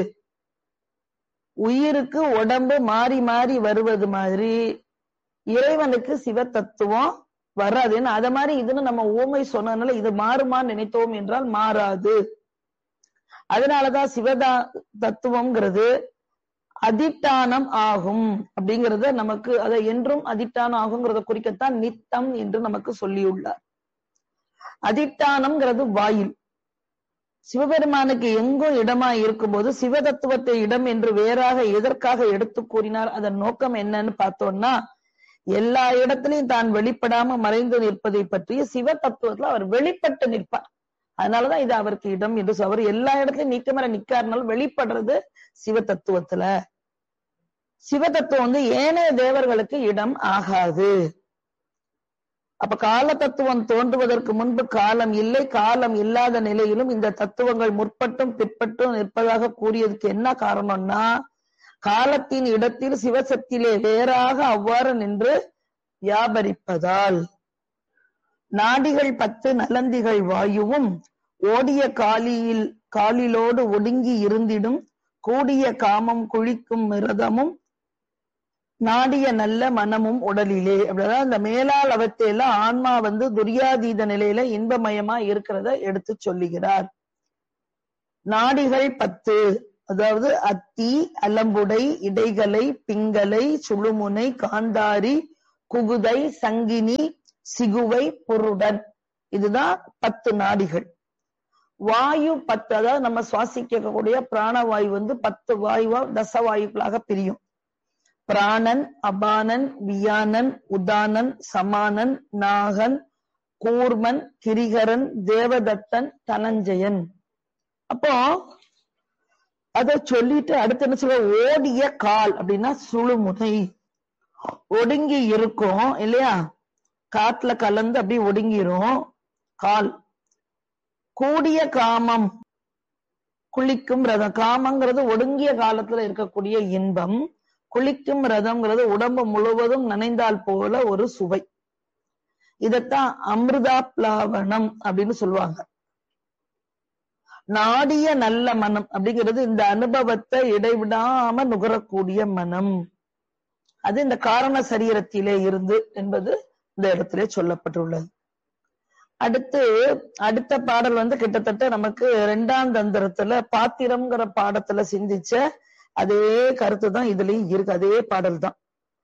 உயிருக்கு உடம்பு மாறி மாறி வருவது மாதிரி இறைவனுக்கு சிவ தத்துவம் வராதுன்னு அத மாதிரி இதுன்னு நம்ம ஊமை சொன்னதுனால இது மாறுமான்னு நினைத்தோம் என்றால் மாறாது. அதனாலதான் சிவதா தத்துவம்ங்கிறது அதிட்டானம் ஆகும் அப்படிங்கறத நமக்கு அதை என்றும் அதிட்டானம் ஆகுங்கிறத குறிக்கத்தான் நித்தம் என்று நமக்கு சொல்லியுள்ளார். அதிட்டானம்ங்கிறது வாயில். சிவபெருமானுக்கு எங்கும் இடமா இருக்கும்போது சிவ தத்துவத்தை இடம் என்று வேறாக எதற்காக எடுத்து கூறினார்? அதன் நோக்கம் என்னன்னு பார்த்தோம்னா எல்லா இடத்திலையும் தான் வெளிப்படாம மறைந்து நிற்பதை பற்றிய சிவ தத்துவத்துல அவர் வெளிப்பட்டு நிற்பார். அதனாலதான் இது அவருக்கு இடம் என்று அவர் எல்லா இடத்துலயும் நீக்கமர நிக்காருனால வெளிப்படுறது சிவ தத்துவத்துல. சிவ தத்துவம் ஏனைய தேவர்களுக்கு இடம் ஆகாது. அப்ப கால தத்துவம் தோன்றுவதற்கு முன்பு காலம் இல்லை. காலம் இல்லாத நிலையிலும் இந்த தத்துவங்கள் முற்பட்டும் பிற்பட்டும் நிற்பதாக கூறியதுக்கு என்ன காரணம்னா காலத்தின் இடத்தில் சிவசக்தியிலே வேறாக அவ்வாறு நின்று வியாபரிப்பதால். நாடிகள் 10 நலந்திகள் வாயுவும் ஓடிய காலிலோடு ஒடுங்கி இருந்திடும் கூடிய காமம் குளிக்கும் மிருதமும் நாடிய நல்ல மனமும் உடலிலே. அப்படிதான் இந்த மேலால் அவத்தையெல்லாம் ஆன்மா துரியாதீத நிலையில இன்பமயமா இருக்கிறத எடுத்து சொல்லுகிறார். நாடிகள் 10 அதாவது அத்தி, அலம்புடை, இடைகலை, பிங்கலை, சுழுமுனை, காந்தாரி, குகுதை, சங்கினி, சிகுவை, புருடன். இதுதான் 10 நாடிகள். வாயு 10, அதாவது நம்ம சுவாசிக்கக்கூடிய பிராணவாயு 10 வாயுவா தசவாயுக்களாக பிரியும். பிராணன், அபானன், வியானன், உதானன், சமானன், நாகன், கூர்மன், கிரிகரன், தேவதத்தன், தனஞ்சயன். அப்போ அத சொல்லிட்டு அடுத்து என்ன சொல்ல, ஓடிய கால் அப்படின்னா சுழுமுனை. ஒடுங்கி இருக்கும் இல்லையா, காத்துல கலந்து அப்படியே ஒடுங்கிரும் கால். கூடிய காமம், குளிக்கும் ரதம். காமங்கிறது ஒடுங்கிய காலத்துல இருக்கக்கூடிய இன்பம். குளிக்கும் ரதம்ங்கிறது உடம்பு முழுவதும் நனைந்தால் போல ஒரு சுவை. இதத்தான் அமிர்தாப்லாவனம் அப்படின்னு சொல்லுவாங்க. நாடிய நல்ல மனம் அப்படிங்கிறது இந்த அனுபவத்தை இடைவிடாம நுகரக்கூடிய மனம். அது இந்த காரண சரீரத்திலே இருந்து என்பது இந்த இடத்திலே சொல்லப்பட்டுள்ளது. அடுத்த பாடல் கிட்டத்தட்ட நமக்கு 2ஆம் தந்திரத்துல பாத்திரம்ங்கிற பாடத்துல சிந்திச்ச அதே கருத்து தான் இதுலயும் இருக்கு. அதே பாடல் தான்.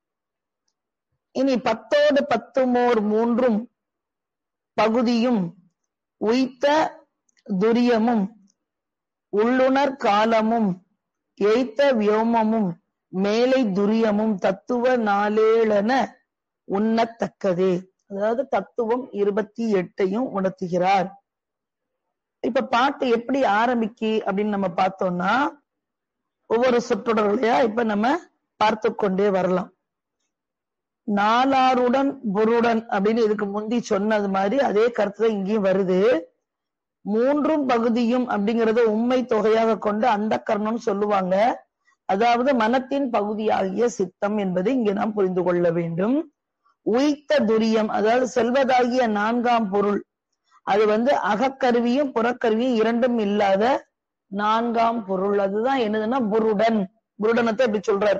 இனி 10 10 3 பகுதியும் உய்த்த துரியமும் உள்ளுணர் காலமும் எய்த்த வியோமமும் மேலை துரியமும் தத்துவ 4 உண்ணத்தக்கதே. அதாவது தத்துவம் 28 உணர்த்துகிறார். இப்ப பாட்டு எப்படி ஆரம்பிக்கு அப்படின்னு நம்ம பார்த்தோம்னா, ஒவ்வொரு சொற்றொடர்களையா இப்ப நம்ம பார்த்து கொண்டே வரலாம். நாலாருடன் புருடன் அப்படின்னு இதுக்கு முந்தி சொன்னது மாதிரி அதே கருத்துல இங்கேயும் வருது. 3 பகுதியும் அப்படிங்கறத உண்மை தொகையாக கொண்டு அந்த கரணம் சொல்லுவாங்க. அதாவது மனத்தின் பகுதியாகிய சித்தம் என்பதை இங்கே நாம் புரிந்து கொள்ள வேண்டும். உய்த்த துரியம், அதாவது செல்வதாகிய 4ஆம் பொருள், அது அகக்கருவியும் புறக்கருவியும் 2ம் இல்லாத 4ஆம் பொருள். அதுதான் என்னதுன்னா புருடன். புருடனத்தை எப்படி சொல்றார்?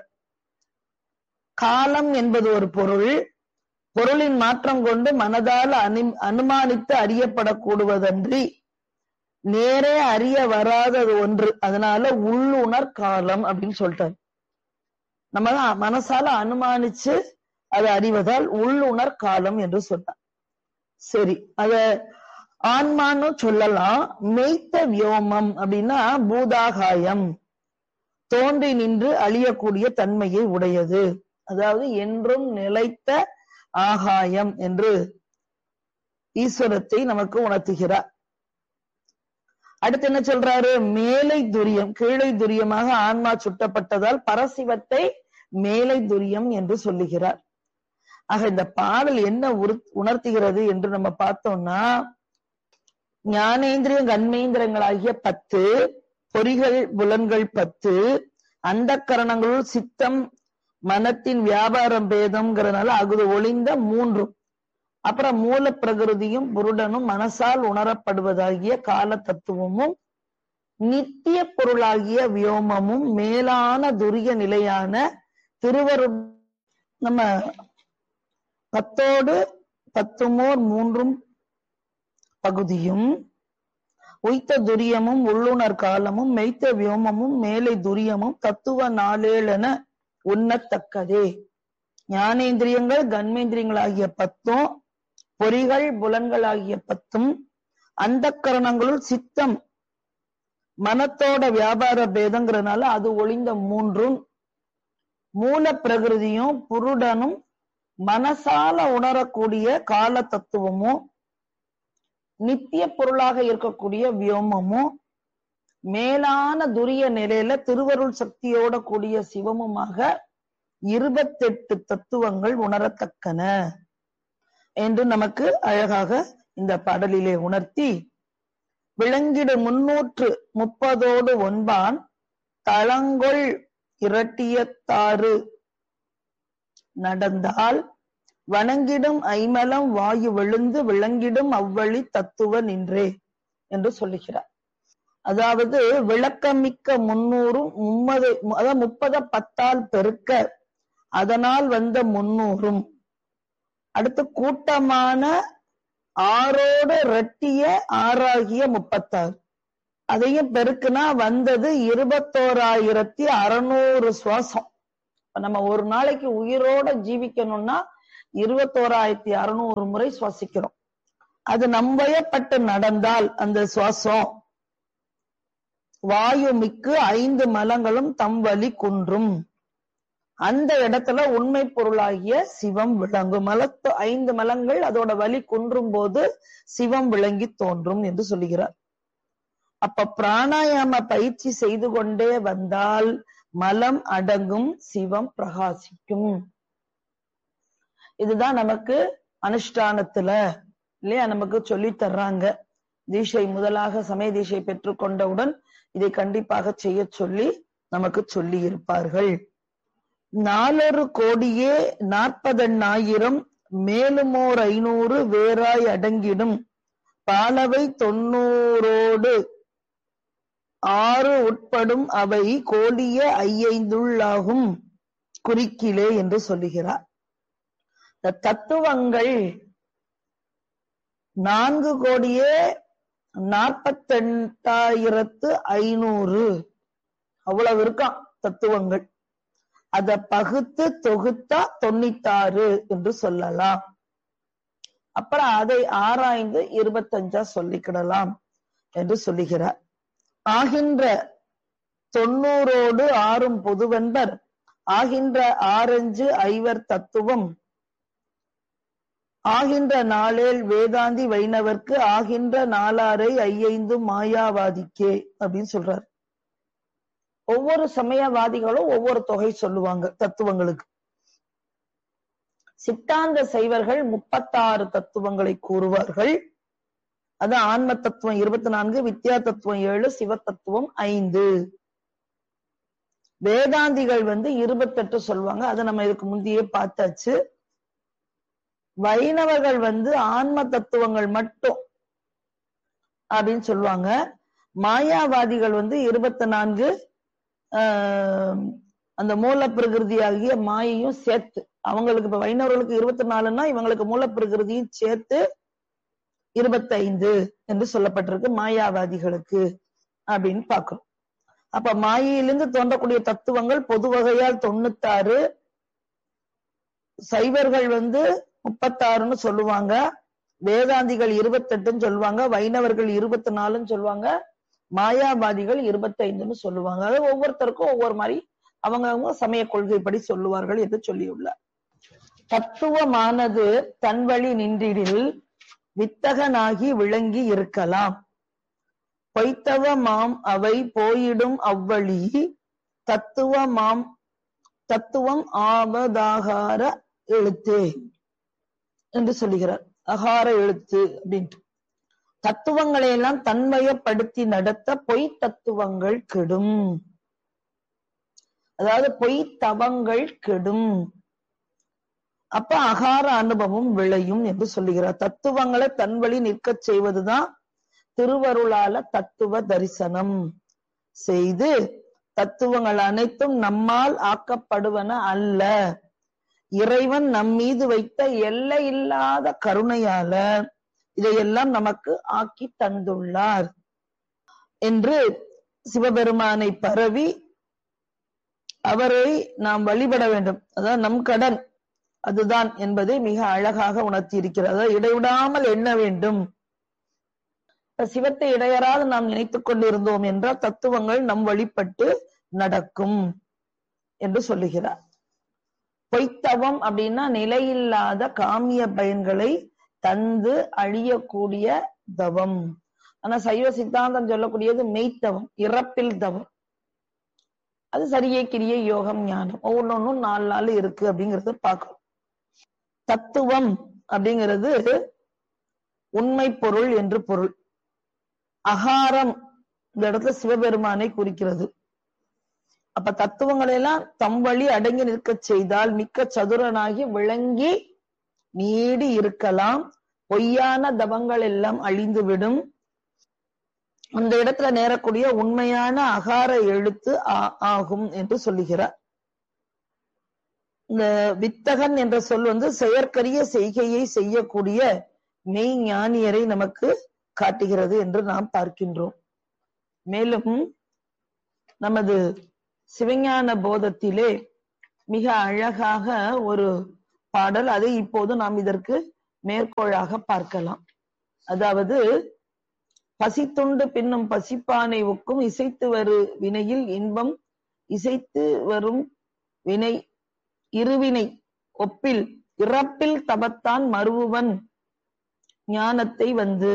காலம் என்பது ஒரு பொருள். பொருளின் மாற்றம் கொண்டு மனதால் அனுமானித்து அறியப்படக்கூடுவதன்றி நேரே அறிய வராதது ஒன்று. அதனால உள்ளுணர் காலம் அப்படின்னு சொல்லிட்டார். நம்ம மனசால அனுமானிச்சு அதை அறிவதால் உள்ளுணர் காலம் என்று சொன்னார். சரி, அத ஆன்மான்னு சொல்லலாம். மெய்த்த வியோமம் அப்படின்னா பூதாகாயம், தோன்றி நின்று அழியக்கூடிய தன்மையை உடையது. அதாவது என்றும் நிலைத்த ஆகாயம் என்று ஈஸ்வரத்தை நமக்கு உணர்த்துகிறார். அடுத்து என்ன சொல்றாரு? மேலை துரியம், கீழை துரியமாக ஆன்மா சுட்டப்பட்டதால் பரசிவத்தை மேலை துரியம் என்று சொல்லுகிறார். ஆக இந்த பாடல் என்ன உணர்த்துகிறது என்று நம்ம பார்த்தோம்னா, ஞானேந்திரியம் கண்மேந்திரங்களாகிய 10, பொறிகள் புலன்கள் 10, அந்த கரணங்களுள் சித்தம் மனத்தின் வியாபாரம் பேதம்ங்கிறதுனால அது ஒளிந்த 3, அப்புறம் மூல பிரகிருதியும் புருடனும் மனசால் உணரப்படுவதாகிய கால தத்துவமும் நித்திய பொருளாகிய வியோமமும் மேலான துரிய நிலையான திருவருள். நம்ம 10 10 3 பகுதியும் உய்த்த துரியமும் உள்ளுணர் காலமும் மெய்த்த வியோமமும் மேலை துரியமும் தத்துவ 4 உண்ணத்தக்கதே. ஞானேந்திரியங்கள் கண்மேந்திரியங்களாகிய 10, பொறிகள் புலன்களாகிய 10, அந்த கரணங்களுள் சித்தம் மனத்தோட வியாபார பேதங்கிறதுனால அது ஒளிந்த 3, மூல பிரகிருதியும் புருடனும் மனசால உணரக்கூடிய கால தத்துவமும் நித்திய பொருளாக இருக்கக்கூடிய வியோமமும் மேலான துரிய நிலையில திருவருள் சக்தியோட கூடிய சிவமுமாக 28 தத்துவங்கள் உணரத்தக்கன என்று நமக்கு அழகாக இந்த பாடலிலே உணர்த்தி, விளங்கிடு 330 ஒன்பான் தளங்கொள் இரட்டியத்தாறு நடந்தால் வணங்கிடும் ஐமலம் வாயு விழுந்து விளங்கிடும் அவ்வழி தத்துவ நின்றே என்று சொல்லுகிறார். அதாவது விளக்கமிக்க 300 அதாவது 30 10ஆல் பெருக்க அதனால் வந்த 300, அடுத்து கூட்டமான 6ஓடு இரட்டிய 6ஆகிய 36, அதையும் பெருக்குனா வந்தது 21,600 சுவாசம். நம்ம ஒரு நாளைக்கு உயிரோட ஜீவிக்கணும்னா 21,600 முறை சுவாசிக்கிறோம். அது நம்பயப்பட்டு நடந்தால் அந்த சுவாசம் வாயு மிக்கு 5 மலங்களும் தம் வழி குன்றும். அந்த இடத்துல உண்மை பொருளாகிய சிவம் விளங்கும். 5 மலங்கள் அதோட வழி குன்றும் போது சிவம் விளங்கி தோன்றும் என்று சொல்லுகிறார். அப்ப பிராணாயாம பயிற்சி செய்து கொண்டே வந்தால் மலம் அடங்கும், சிவம் பிரகாசிக்கும். இதுதான் நமக்கு அனுஷ்டானத்துல இல்லையா நமக்கு சொல்லி தர்றாங்க. தீட்சை முதலாக சமய தீட்சை பெற்றுக்கொண்டவுடன் இதை கண்டிப்பாக செய்ய சொல்லி நமக்கு சொல்லி இருப்பார்கள். 4,40,40,000 மேலுமோர் 500 வேறாய் அடங்கிடும். பாலவை 90 6 உட்படும் அவை கோடிய 5,5 குறிக்கிலே என்று சொல்லுகிறார். இந்த தத்துவங்கள் 4,48,500 அவ்வளவு இருக்கான் தத்துவங்கள். அத பகுத்து தொகுத்தா 96 என்று சொல்லலாம். அப்புறம் அதை ஆராய்ந்து 25 சொல்லிக்கிடலாம் என்று சொல்லுகிறார். ஆகின்ற 90 6 பொதுவென்பர் ஆகின்ற 6 5 தத்துவம் ஆகின்ற 4 வேதாந்தி வைணவர்க்கு ஆகின்ற 4 5 மாயாவாதிக்கே அப்படின்னு சொல்றார். ஒவ்வொரு சமயவாதிகளும் ஒவ்வொரு தொகை சொல்லுவாங்க தத்துவங்களுக்கு. சித்தாந்த சைவர்கள் 36 தத்துவங்களை கூறுவார்கள். அது ஆன்ம தத்துவம் 24, வித்யா தத்துவம் 7, சிவ தத்துவம் 5. வேதாந்திகள் 28 சொல்லுவாங்க. அதை நம்ம இதுக்கு முந்தையே பார்த்தாச்சு. வைணவர்கள் ஆன்ம தத்துவங்கள் மட்டும் அப்படின்னு சொல்லுவாங்க. மாயாவாதிகள் 24 அந்த மூல பிரகிருதியாகிய மாயையும் சேர்த்து, அவங்களுக்கு இப்ப வைணவர்களுக்கு 24ன்னா இவங்களுக்கு மூல பிரகிருதியும் சேர்த்து 25 என்று சொல்லப்பட்டிருக்கு மாயாவாதிகளுக்கு அப்படின்னு பாக்குறோம். அப்ப மாயையிலிருந்து தோன்றக்கூடிய தத்துவங்கள் பொது வகையால் 96, சைவர்கள் 36ன்னு சொல்லுவாங்க, வேதாந்திகள் 28ன்னு சொல்லுவாங்க, வைணவர்கள் 24ன்னு சொல்லுவாங்க, மாயாவாதிகள் 25ன்னு சொல்லுவாங்க. அது ஒவ்வொருத்தருக்கும் ஒவ்வொரு மாதிரி அவங்க சமய கொள்கைப்படி சொல்லுவார்கள் என்று சொல்லியுள்ளார். தத்துவமானது தன் வழி நின்றிடில் வித்தகனாகி விளங்கி இருக்கலாம். பொய்த்தவமாம் அவை போயிடும் அவ்வழி தத்துவம் ஆவதாகார எழுத்தே என்று சொல்லுகிறார். அகார எழுத்து அப்படின்ட்டு தத்துவங்களை எல்லாம் தன்மயப்படுத்தி நடத்த பொய் தத்துவங்கள் கெடும். அதாவது பொய் தவங்கள் கெடும். அப்ப அகார அனுபவம் விளையும் என்று சொல்லுகிறார். தத்துவங்களை தன் வழி நிற்க செய்வதுதான் திருவருளால தத்துவ தரிசனம் செய்து தத்துவங்கள் அனைத்தும் நம்மால் ஆக்கப்படுவன அல்ல, இறைவன் நம் மீது வைத்த எல்லை இல்லாத கருணையால இதையெல்லாம் நமக்கு ஆக்கி தந்துள்ளார் என்று சிவபெருமானை பரவி அவரை நாம் வழிபட வேண்டும். அதான் நம் கடன் அதுதான் என்பதை மிக அழகாக உணர்த்தி இருக்கிறது. இடைவிடாமல் எண்ண வேண்டும். சிவத்தை இடையறாது நாம் நினைத்துக் கொண்டிருந்தோம் என்றால் தத்துவங்கள் நம் வழிபட்டு நடக்கும் என்று சொல்லுகிறார். பொய்த்தவம் அப்படின்னா நிலையில்லாத காமிய பயன்களை தந்து அழியக்கூடிய தவம். ஆனா சைவ சித்தாந்தம் சொல்லக்கூடியது மெய்த்தவம், இறப்பில் தவம். அது சரியே கிரியை யோகம் ஞானம் ஒவ்வொன்றும் 4 இருக்கு அப்படிங்கறத பார்க்கணும். தத்துவம் அப்படிங்கிறது உண்மை பொருள் என்று பொருள். அகாரம் இந்த இடத்துல சிவபெருமானை குறிக்கிறது. அப்ப தத்துவங்களை எல்லாம் தம் வழி அடங்கி நிற்க செய்தால் மிக்க சதுரனாகி விளங்கி நீடி இருக்கலாம். பொய்யான தவங்கள் எல்லாம் அழிந்துவிடும். அந்த இடத்துல நேரக்கூடிய உண்மையான அகார எழுத்து ஆகும் என்று சொல்லுகிறார். இந்த வித்தகன் என்ற சொல் செயற்கரிய செய்கையை செய்யக்கூடிய மெய் ஞானியரை நமக்கு காட்டுகிறது என்று நாம் பார்க்கின்றோம். மேலும் நமது சிவஞான போதத்திலே மிக அழகாக ஒரு பாடல், அதை இப்போது நாம் இதற்கு மேற்கோளாக பார்க்கலாம். அதாவது, பசித்துண்டு பின்னும் பசிப்பானை ஒக்கும் இசைத்து வரு வினையில் இன்பம் இசைத்து வரும் வினை இருவினை ஒப்பில் இறப்பில் தபத்தான் மருவுவன் ஞானத்தை வந்து.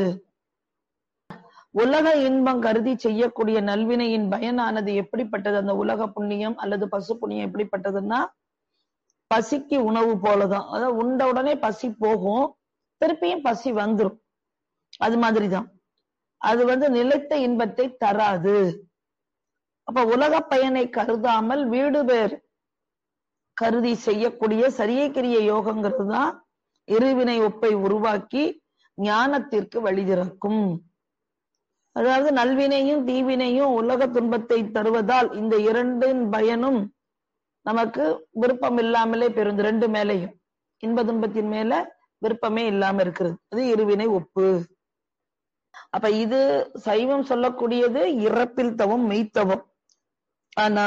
உலக இன்பம் கருதி செய்யக்கூடிய நல்வினையின் பயனானது எப்படிப்பட்டது? அந்த உலக புண்ணியம் அல்லது பசு புண்ணியம் எப்படிப்பட்டதுன்னா, பசிக்கு உணவு போலதான். அதாவது உண்ட உடனே பசி போகும், திருப்பியும் பசி வந்துடும். அது மாதிரிதான். அது நிலைத்த இன்பத்தை தராது. அப்ப உலக பயனை கருதாமல் வீடு பேர் கருதி செய்யக்கூடிய சரியை கிரிய யோகங்கிறது தான் இருவினை ஒப்பை உருவாக்கி ஞானத்திற்கு வழி திறக்கும். அதாவது நல்வினையும் தீவினையும் உலக துன்பத்தை தருவதால் இந்த இரண்டின் பயனும் நமக்கு விருப்பம் இல்லாமலே பெறும். ரெண்டு மேலையும் இன்ப துன்பத்தின் மேல விருப்பமே இல்லாம இருக்கிறது. அது இருவினை ஒப்பு. அப்ப இது சைவம் சொல்லக்கூடியது இறப்பில் தவம் மெய்த்தவம். ஆனா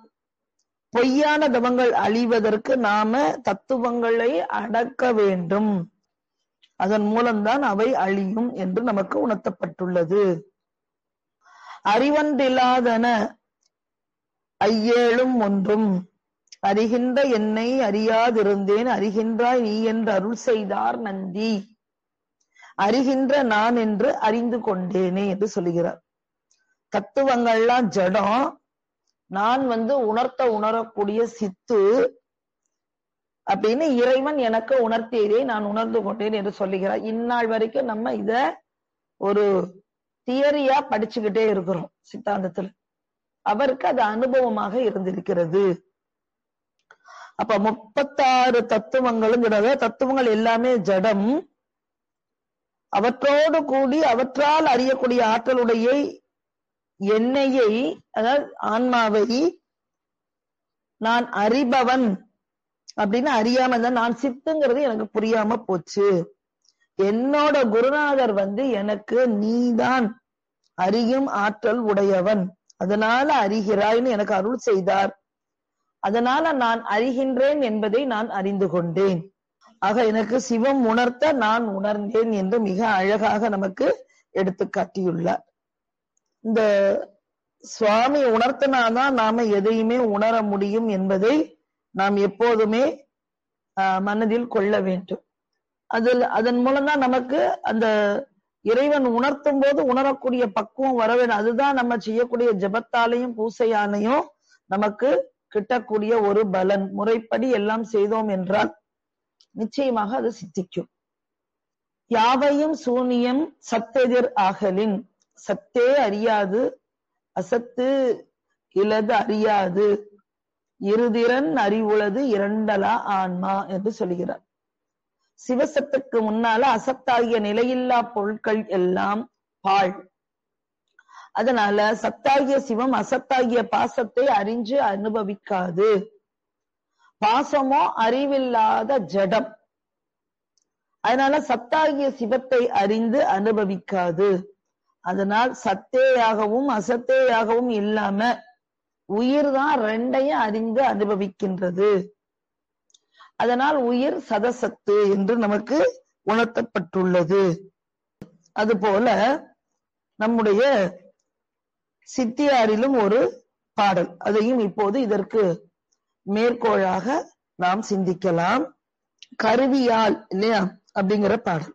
பொய்யான தவங்கள் அழிவதற்கு நாம தத்துவங்களை அடக்க வேண்டும். அதன் மூலம்தான் அவை அழியும் என்று நமக்கு உணர்த்தப்பட்டுள்ளது. அறிவன்றில்லாதன ஐயேழும் ஒன்றும் அறிகின்ற என்னை அறியாதிருந்தேன் அறிகின்றாய் நீ என்று அருள் செய்தார் நந்தி அறிகின்ற நான் என்று அறிந்து கொண்டேனே என்று சொல்லுகிறார். தத்துவங்கள்லாம் ஜடம், நான் உணரக்கூடிய சித்து அப்படின்னு இறைவன் எனக்கு உணர்த்தியதை நான் உணர்ந்து கொண்டேன் என்று சொல்லுகிறார். இந்நாள் வரைக்கும் நம்ம இத ஒரு தியரியா படிச்சுக்கிட்டே இருக்கிறோம் சித்தாந்தத்தில். அவருக்கு அது அனுபவமாக இருந்திருக்கிறது. அப்ப 36 தத்துவங்களும் தத்துவங்கள் எல்லாமே ஜடம். அவற்றோடு கூடி அவற்றால் அறியக்கூடிய ஆற்றலுடைய என்னையை, அதாவது ஆன்மாவை நான் அறிபவன் அப்படின்னு அறியாம இருந்தா நான் சித்துங்கிறது எனக்கு புரியாம போச்சு. என்னோட குருநாதர் எனக்கு நீதான் அறியும் ஆற்றல் உடையவன், அதனால அறிகிறாய்னு எனக்கு அருள் செய்தார். அதனால நான் அறிகின்றேன் என்பதை நான் அறிந்து கொண்டேன். ஆக எனக்கு சிவம் உணர்த்த நான் உணர்ந்தேன் என்று மிக அழகாக நமக்கு எடுத்து காட்டியுள்ளார். இந்த சுவாமி உணர்த்தினாதான் நாம எதையுமே உணர முடியும் என்பதை நாம் எப்போதுமே மனதில் கொள்ள வேண்டும். அதன் மூலம்தான் நமக்கு அந்த இறைவன் உணர்த்தும் போது உணரக்கூடிய பக்குவம் வர வேண்டும். அதுதான் நம்ம செய்யக்கூடிய ஜபத்தாலையும் பூசையாலையும் நமக்கு கிட்டக்கூடிய ஒரு பலன். முறைப்படி எல்லாம் செய்தோம் என்றால் நிச்சயமாக அது சித்திக்கும். யாவையும் சூனியம் சத்தெதிர் ஆகலின் சத்தே அறியாது அசத்து இலது அறியாது இருதிறன் அறிவுளது இரண்டலா ஆன்மா என்று சொல்கிறார். சிவசத்துக்கு முன்னால அசத்தாகிய நிலையில்லா பொருட்கள் எல்லாம் பாழ். அதனால சத்தாகிய சிவம் அசத்தாகிய பாசத்தை அறிஞ்சு அனுபவிக்காது. பாசமோ அறிவில்லாத ஜடம். அதனால சத்தாகிய சிவத்தை அறிந்து அனுபவிக்காது. அதனால் சத்தேயாகவும் அசத்தேயாகவும் இல்லாம உயிர் தான் ரெண்டையும் அறிந்து அனுபவிக்கின்றது. அதனால் உயிர் சதசத்து என்று நமக்கு உணர்த்தப்பட்டுள்ளது. அதுபோல நம்முடைய சித்தியாரிலும் ஒரு பாடல், அதையும் இப்போது இதற்கு மேற்கோளாக நாம் சிந்திக்கலாம். கருவியால் இல்லையா அப்படிங்கிற பாடல்.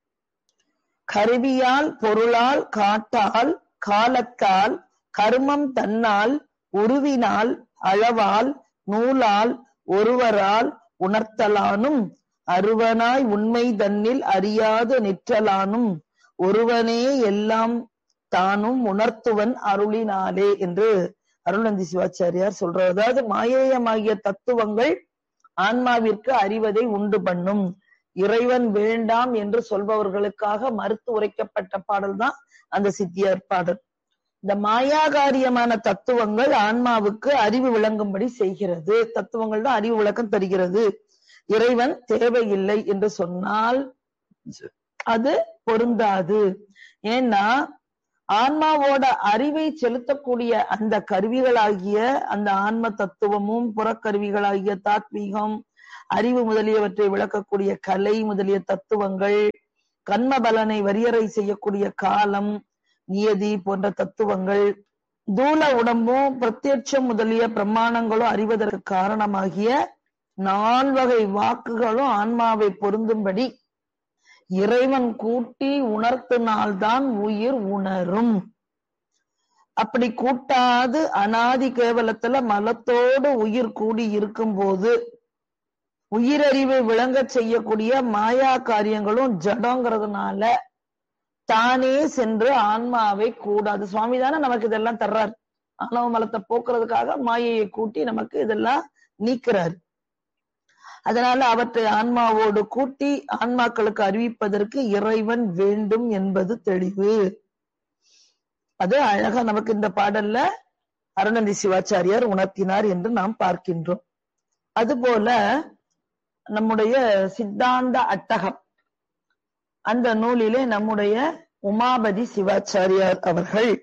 கருவியால் பொருளால் காட்டால் காலத்தால் கர்மம் தன்னால் உருவினால் அளவால் நூலால் ஒருவரால் உணர்த்தலானும் அருவனாய் உண்மை தன்னில் அறியாது நிற்றலானும் ஒருவனே எல்லாம் தானும் உணர்த்துவன் அருளினாலே என்று அருள்நந்தி சிவாச்சாரியார் சொல்றார். அதாவது மாயேயமாகிய தத்துவங்கள் ஆன்மாவிற்கு அறிவதை உண்டு பண்ணும். இறைவன் வேண்டாம் என்று சொல்பவர்களுக்காக மறுத்து உரைக்கப்பட்ட பாடல் தான் அந்த சித்தியார் பாடல். இந்த மாயாகாரியமான தத்துவங்கள் ஆன்மாவுக்கு அறிவு விளங்கும்படி செய்கிறது. தத்துவங்கள் தான் அறிவு விளக்கம் தருகிறது. இறைவன் தேவையில்லை என்று சொன்னால் அது பொருந்தாது. ஏன்னா ஆன்மாவோட அறிவை செலுத்தக்கூடிய அந்த கருவிகளாகிய அந்த ஆன்ம தத்துவமும், புறக்கருவிகளாகிய தாத்வீகம், அறிவு முதலியவற்றை விளக்கக்கூடிய கலை முதலிய தத்துவங்கள், கர்ம பலனை வரியறை செய்யக்கூடிய காலம், நியதி போன்ற தத்துவங்கள், தூல உடம்பும் பிரத்யட்சம் முதலிய பிரமாணங்களும் அறிவதற்கு காரணமாகிய 4 வகை வாக்குகளும் ஆன்மாவை பொருந்தும்படி இறைவன் கூட்டி உணர்த்தினால்தான் உயிர் உணரும். அப்படி கூட்டாது அனாதி கேவலத்துல மலத்தோடு உயிர் கூடி இருக்கும் போது உயிரறிவை விளங்க செய்யக்கூடிய மாயா காரியங்களும் ஜடங்கிறதுனால தானே சென்று ஆன்மாவை கூடாது. சுவாமி தானே நமக்கு இதெல்லாம் தர்றாரு. ஆணவ மலத்தை போக்குறதுக்காக மாயையை கூட்டி நமக்கு இதெல்லாம் நீக்கிறாரு. அதனால அவற்றை ஆன்மாவோடு கூட்டி ஆன்மாக்களுக்கு அறிவிப்பதற்கு இறைவன் வேண்டும் என்பது தெளிவு. அது அழகா நமக்கு இந்த பாடல்ல அருணந்தி சிவாச்சாரியார் உணர்த்தினார் என்று நாம் பார்க்கின்றோம். அதுபோல நம்முடைய சித்தாந்த அட்டகம் அந்த நூலிலே நம்முடைய உமாபதி சிவாச்சாரியார் அவர்கள்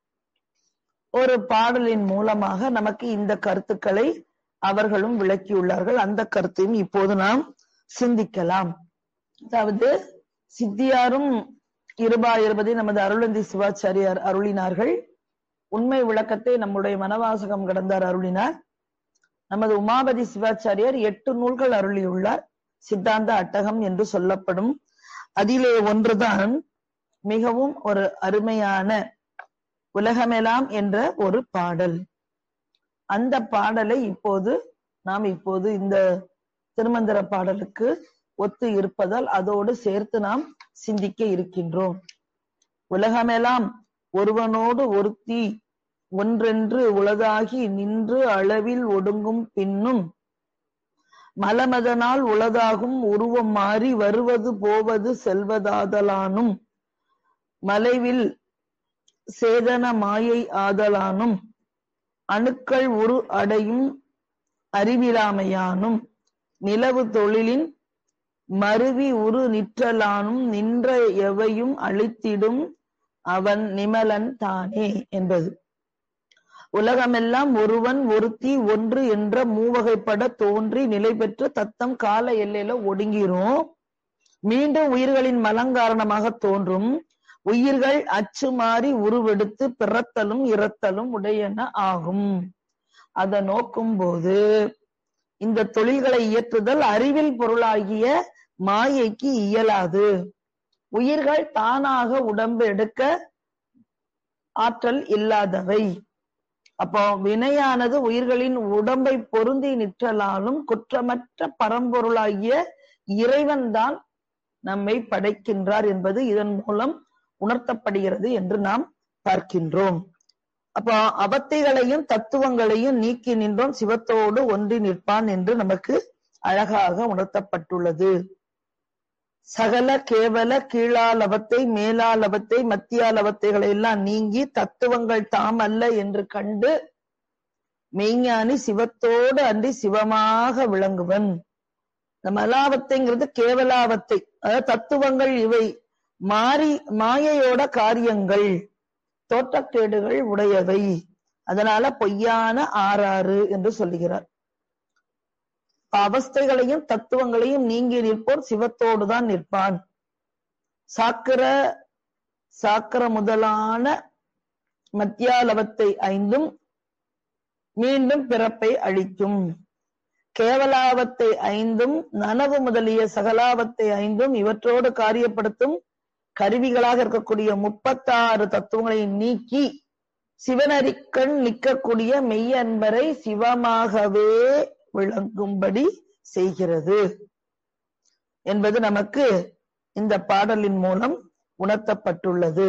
ஒரு பாடலின் மூலமாக நமக்கு இந்த கருத்துக்களை அவர்களும் விளக்கியுள்ளார்கள். அந்த கருத்தையும் இப்போது நாம் சிந்திக்கலாம். அதாவது சித்தியாரும் இருபா இருபதை நமது அருளந்தி சிவாச்சாரியார் அருளினார்கள். உண்மை விளக்கத்தை நம்முடைய மனவாசகம் கடந்தார் அருளினார். நமது உமாபதி சிவாச்சாரியார் 8 நூல்கள் அருளியுள்ளார். சித்தாந்த அட்டகம் என்று சொல்லப்படும். அதிலே ஒன்றுதான் மிகவும் ஒரு அருமையான உலகமெல்லாம் என்ற ஒரு பாடல். அந்த பாடலை நாம் இப்போது இந்த திருமந்திர பாடலுக்கு ஒத்து இருப்பதால் அதோடு சேர்த்து நாம் சிந்திக்க இருக்கின்றோம். உலகமெல்லாம் ஒருவனோடு ஒருத்தி ஒன்றென்று உளதாகி நின்று அளவில் ஒடுங்கும் பின்னும் மலமதனால் உளதாகும் உருவம் மாறி வருவது போவது செல்வதாதலானும் மலைவில் சேதன மாயை ஆதலானும் அணுக்கள் உரு அடையும் அறிவிலாமையானும் நிலவு தொழிலின் மருவி உரு நிற்றலானும் நின்ற எவையும் அழித்திடும் அவன் நிமலன் தானே என்பது. உலகமெல்லாம் ஒருவன் ஒருத்தி ஒன்று என்ற மூவகைப்பட தோன்றி நிலை பெற்று தத்தம் கால எல்லையில ஒடுங்கிரும். மீண்டும் உயிர்களின் மலங்காரணமாக தோன்றும். உயிர்கள் அச்சு மாறி உருவெடுத்து பிறத்தலும் இறத்தலும் உடையன ஆகும். அதை நோக்கும் போது இந்த தொழில்களை இயற்றுதல் அறிவில் பொருளாகிய மாயைக்கு இயலாது. உயிர்கள் தானாக உடம்பு எடுக்க ஆற்றல் இல்லாதவை. அப்போ வினையானது உயிர்களின் உடம்பை பொருந்தி நிற்றலாலும் குற்றமற்ற பரம்பொருளாகிய இறைவன் தான் நம்மை படைக்கின்றார் என்பது இதன் மூலம் உணர்த்தப்படுகிறது என்று நாம் பார்க்கின்றோம். அப்போ அவத்தைகளையும் தத்துவங்களையும் நீக்கி நின்றோம் சிவத்தோடு ஒன்றி நிற்பான் என்று நமக்கு அழகாக உணர்த்தப்பட்டுள்ளது. சகல கேவல கீழாலவத்தை மேலாலவத்தை மத்தியாலவத்தைகளை எல்லாம் நீங்கி தத்துவங்கள் தாம் அல்ல என்று கண்டு மெய்ஞானி சிவத்தோடு அன்றி சிவமாக விளங்குவன். இந்த மலாவத்தைங்கிறது கேவலாவத்தை, அதாவது தத்துவங்கள் இவை மாயையோட காரியங்கள், தோற்றக்கேடுகள் உடையவை. அதனால பொய்யான ஆறாறு என்று சொல்லுகிறார். அவஸ்தைகளையும் தத்துவங்களையும் நீங்கி நிற்போர் சிவத்தோடுதான் நிற்பான். சாக்கர முதலான மத்தியாலவத்தை 5 மீண்டும் பிறப்பை அழிக்கும். கேவலாவத்தை 5 நனவு முதலிய சகலாவத்தை 5 இவற்றோடு காரியப்படுத்தும் கருவிகளாக இருக்கக்கூடிய 36 தத்துவங்களை நீக்கி சிவனரிக்கண் நிற்கக்கூடிய மெய்யன்பரை சிவமாகவே விளங்கும்படி செய்கிறது என்பது நமக்கு இந்த பாடலின் மூலம் உணர்த்தப்பட்டுள்ளது.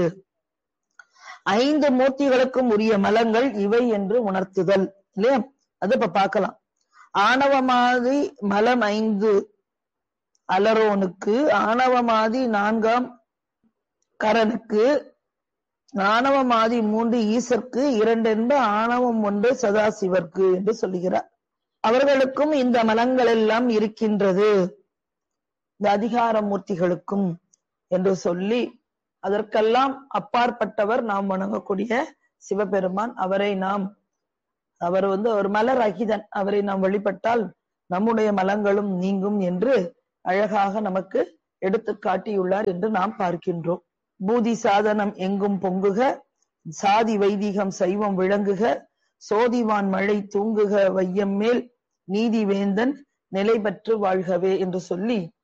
5 மூர்த்திகளுக்கும் உரிய மலங்கள் இவை என்று உணர்த்துதல் இல்லையா? அது இப்ப பார்க்கலாம். ஆணவமாதி மலம் 5 அலரோனுக்கு, ஆணவமாதி 4ஆம் கரனுக்கு, ஆணவமாதி 3 ஈசற்கு, 2 என்ப ஆணவம் 1 சதாசிவர்க்கு என்று சொல்லுகிறார். அவர்களுக்கும் இந்த மலங்கள் எல்லாம் இருக்கின்றது, இந்த அதிகார மூர்த்திகளுக்கும் என்று சொல்லி அதற்கெல்லாம் அப்பாற்பட்டவர் நாம் வணங்கக்கூடிய சிவபெருமான். அவர் ஒரு மலர் அகிதன். அவரை நாம் வழிபட்டால் நம்முடைய மலங்களும் நீங்கும் என்று அழகாக நமக்கு எடுத்து காட்டியுள்ளார் என்று நாம் பார்க்கின்றோம். பூதி சாதனம் எங்கும் பொங்குக, சாதி வைதிகம் சைவம் விளங்குக, சோதிவான் மழை தூங்குக வையம் மேல், நீதி வேந்தன் நிலை பெற்று வாழ்கவே என்று சொல்லி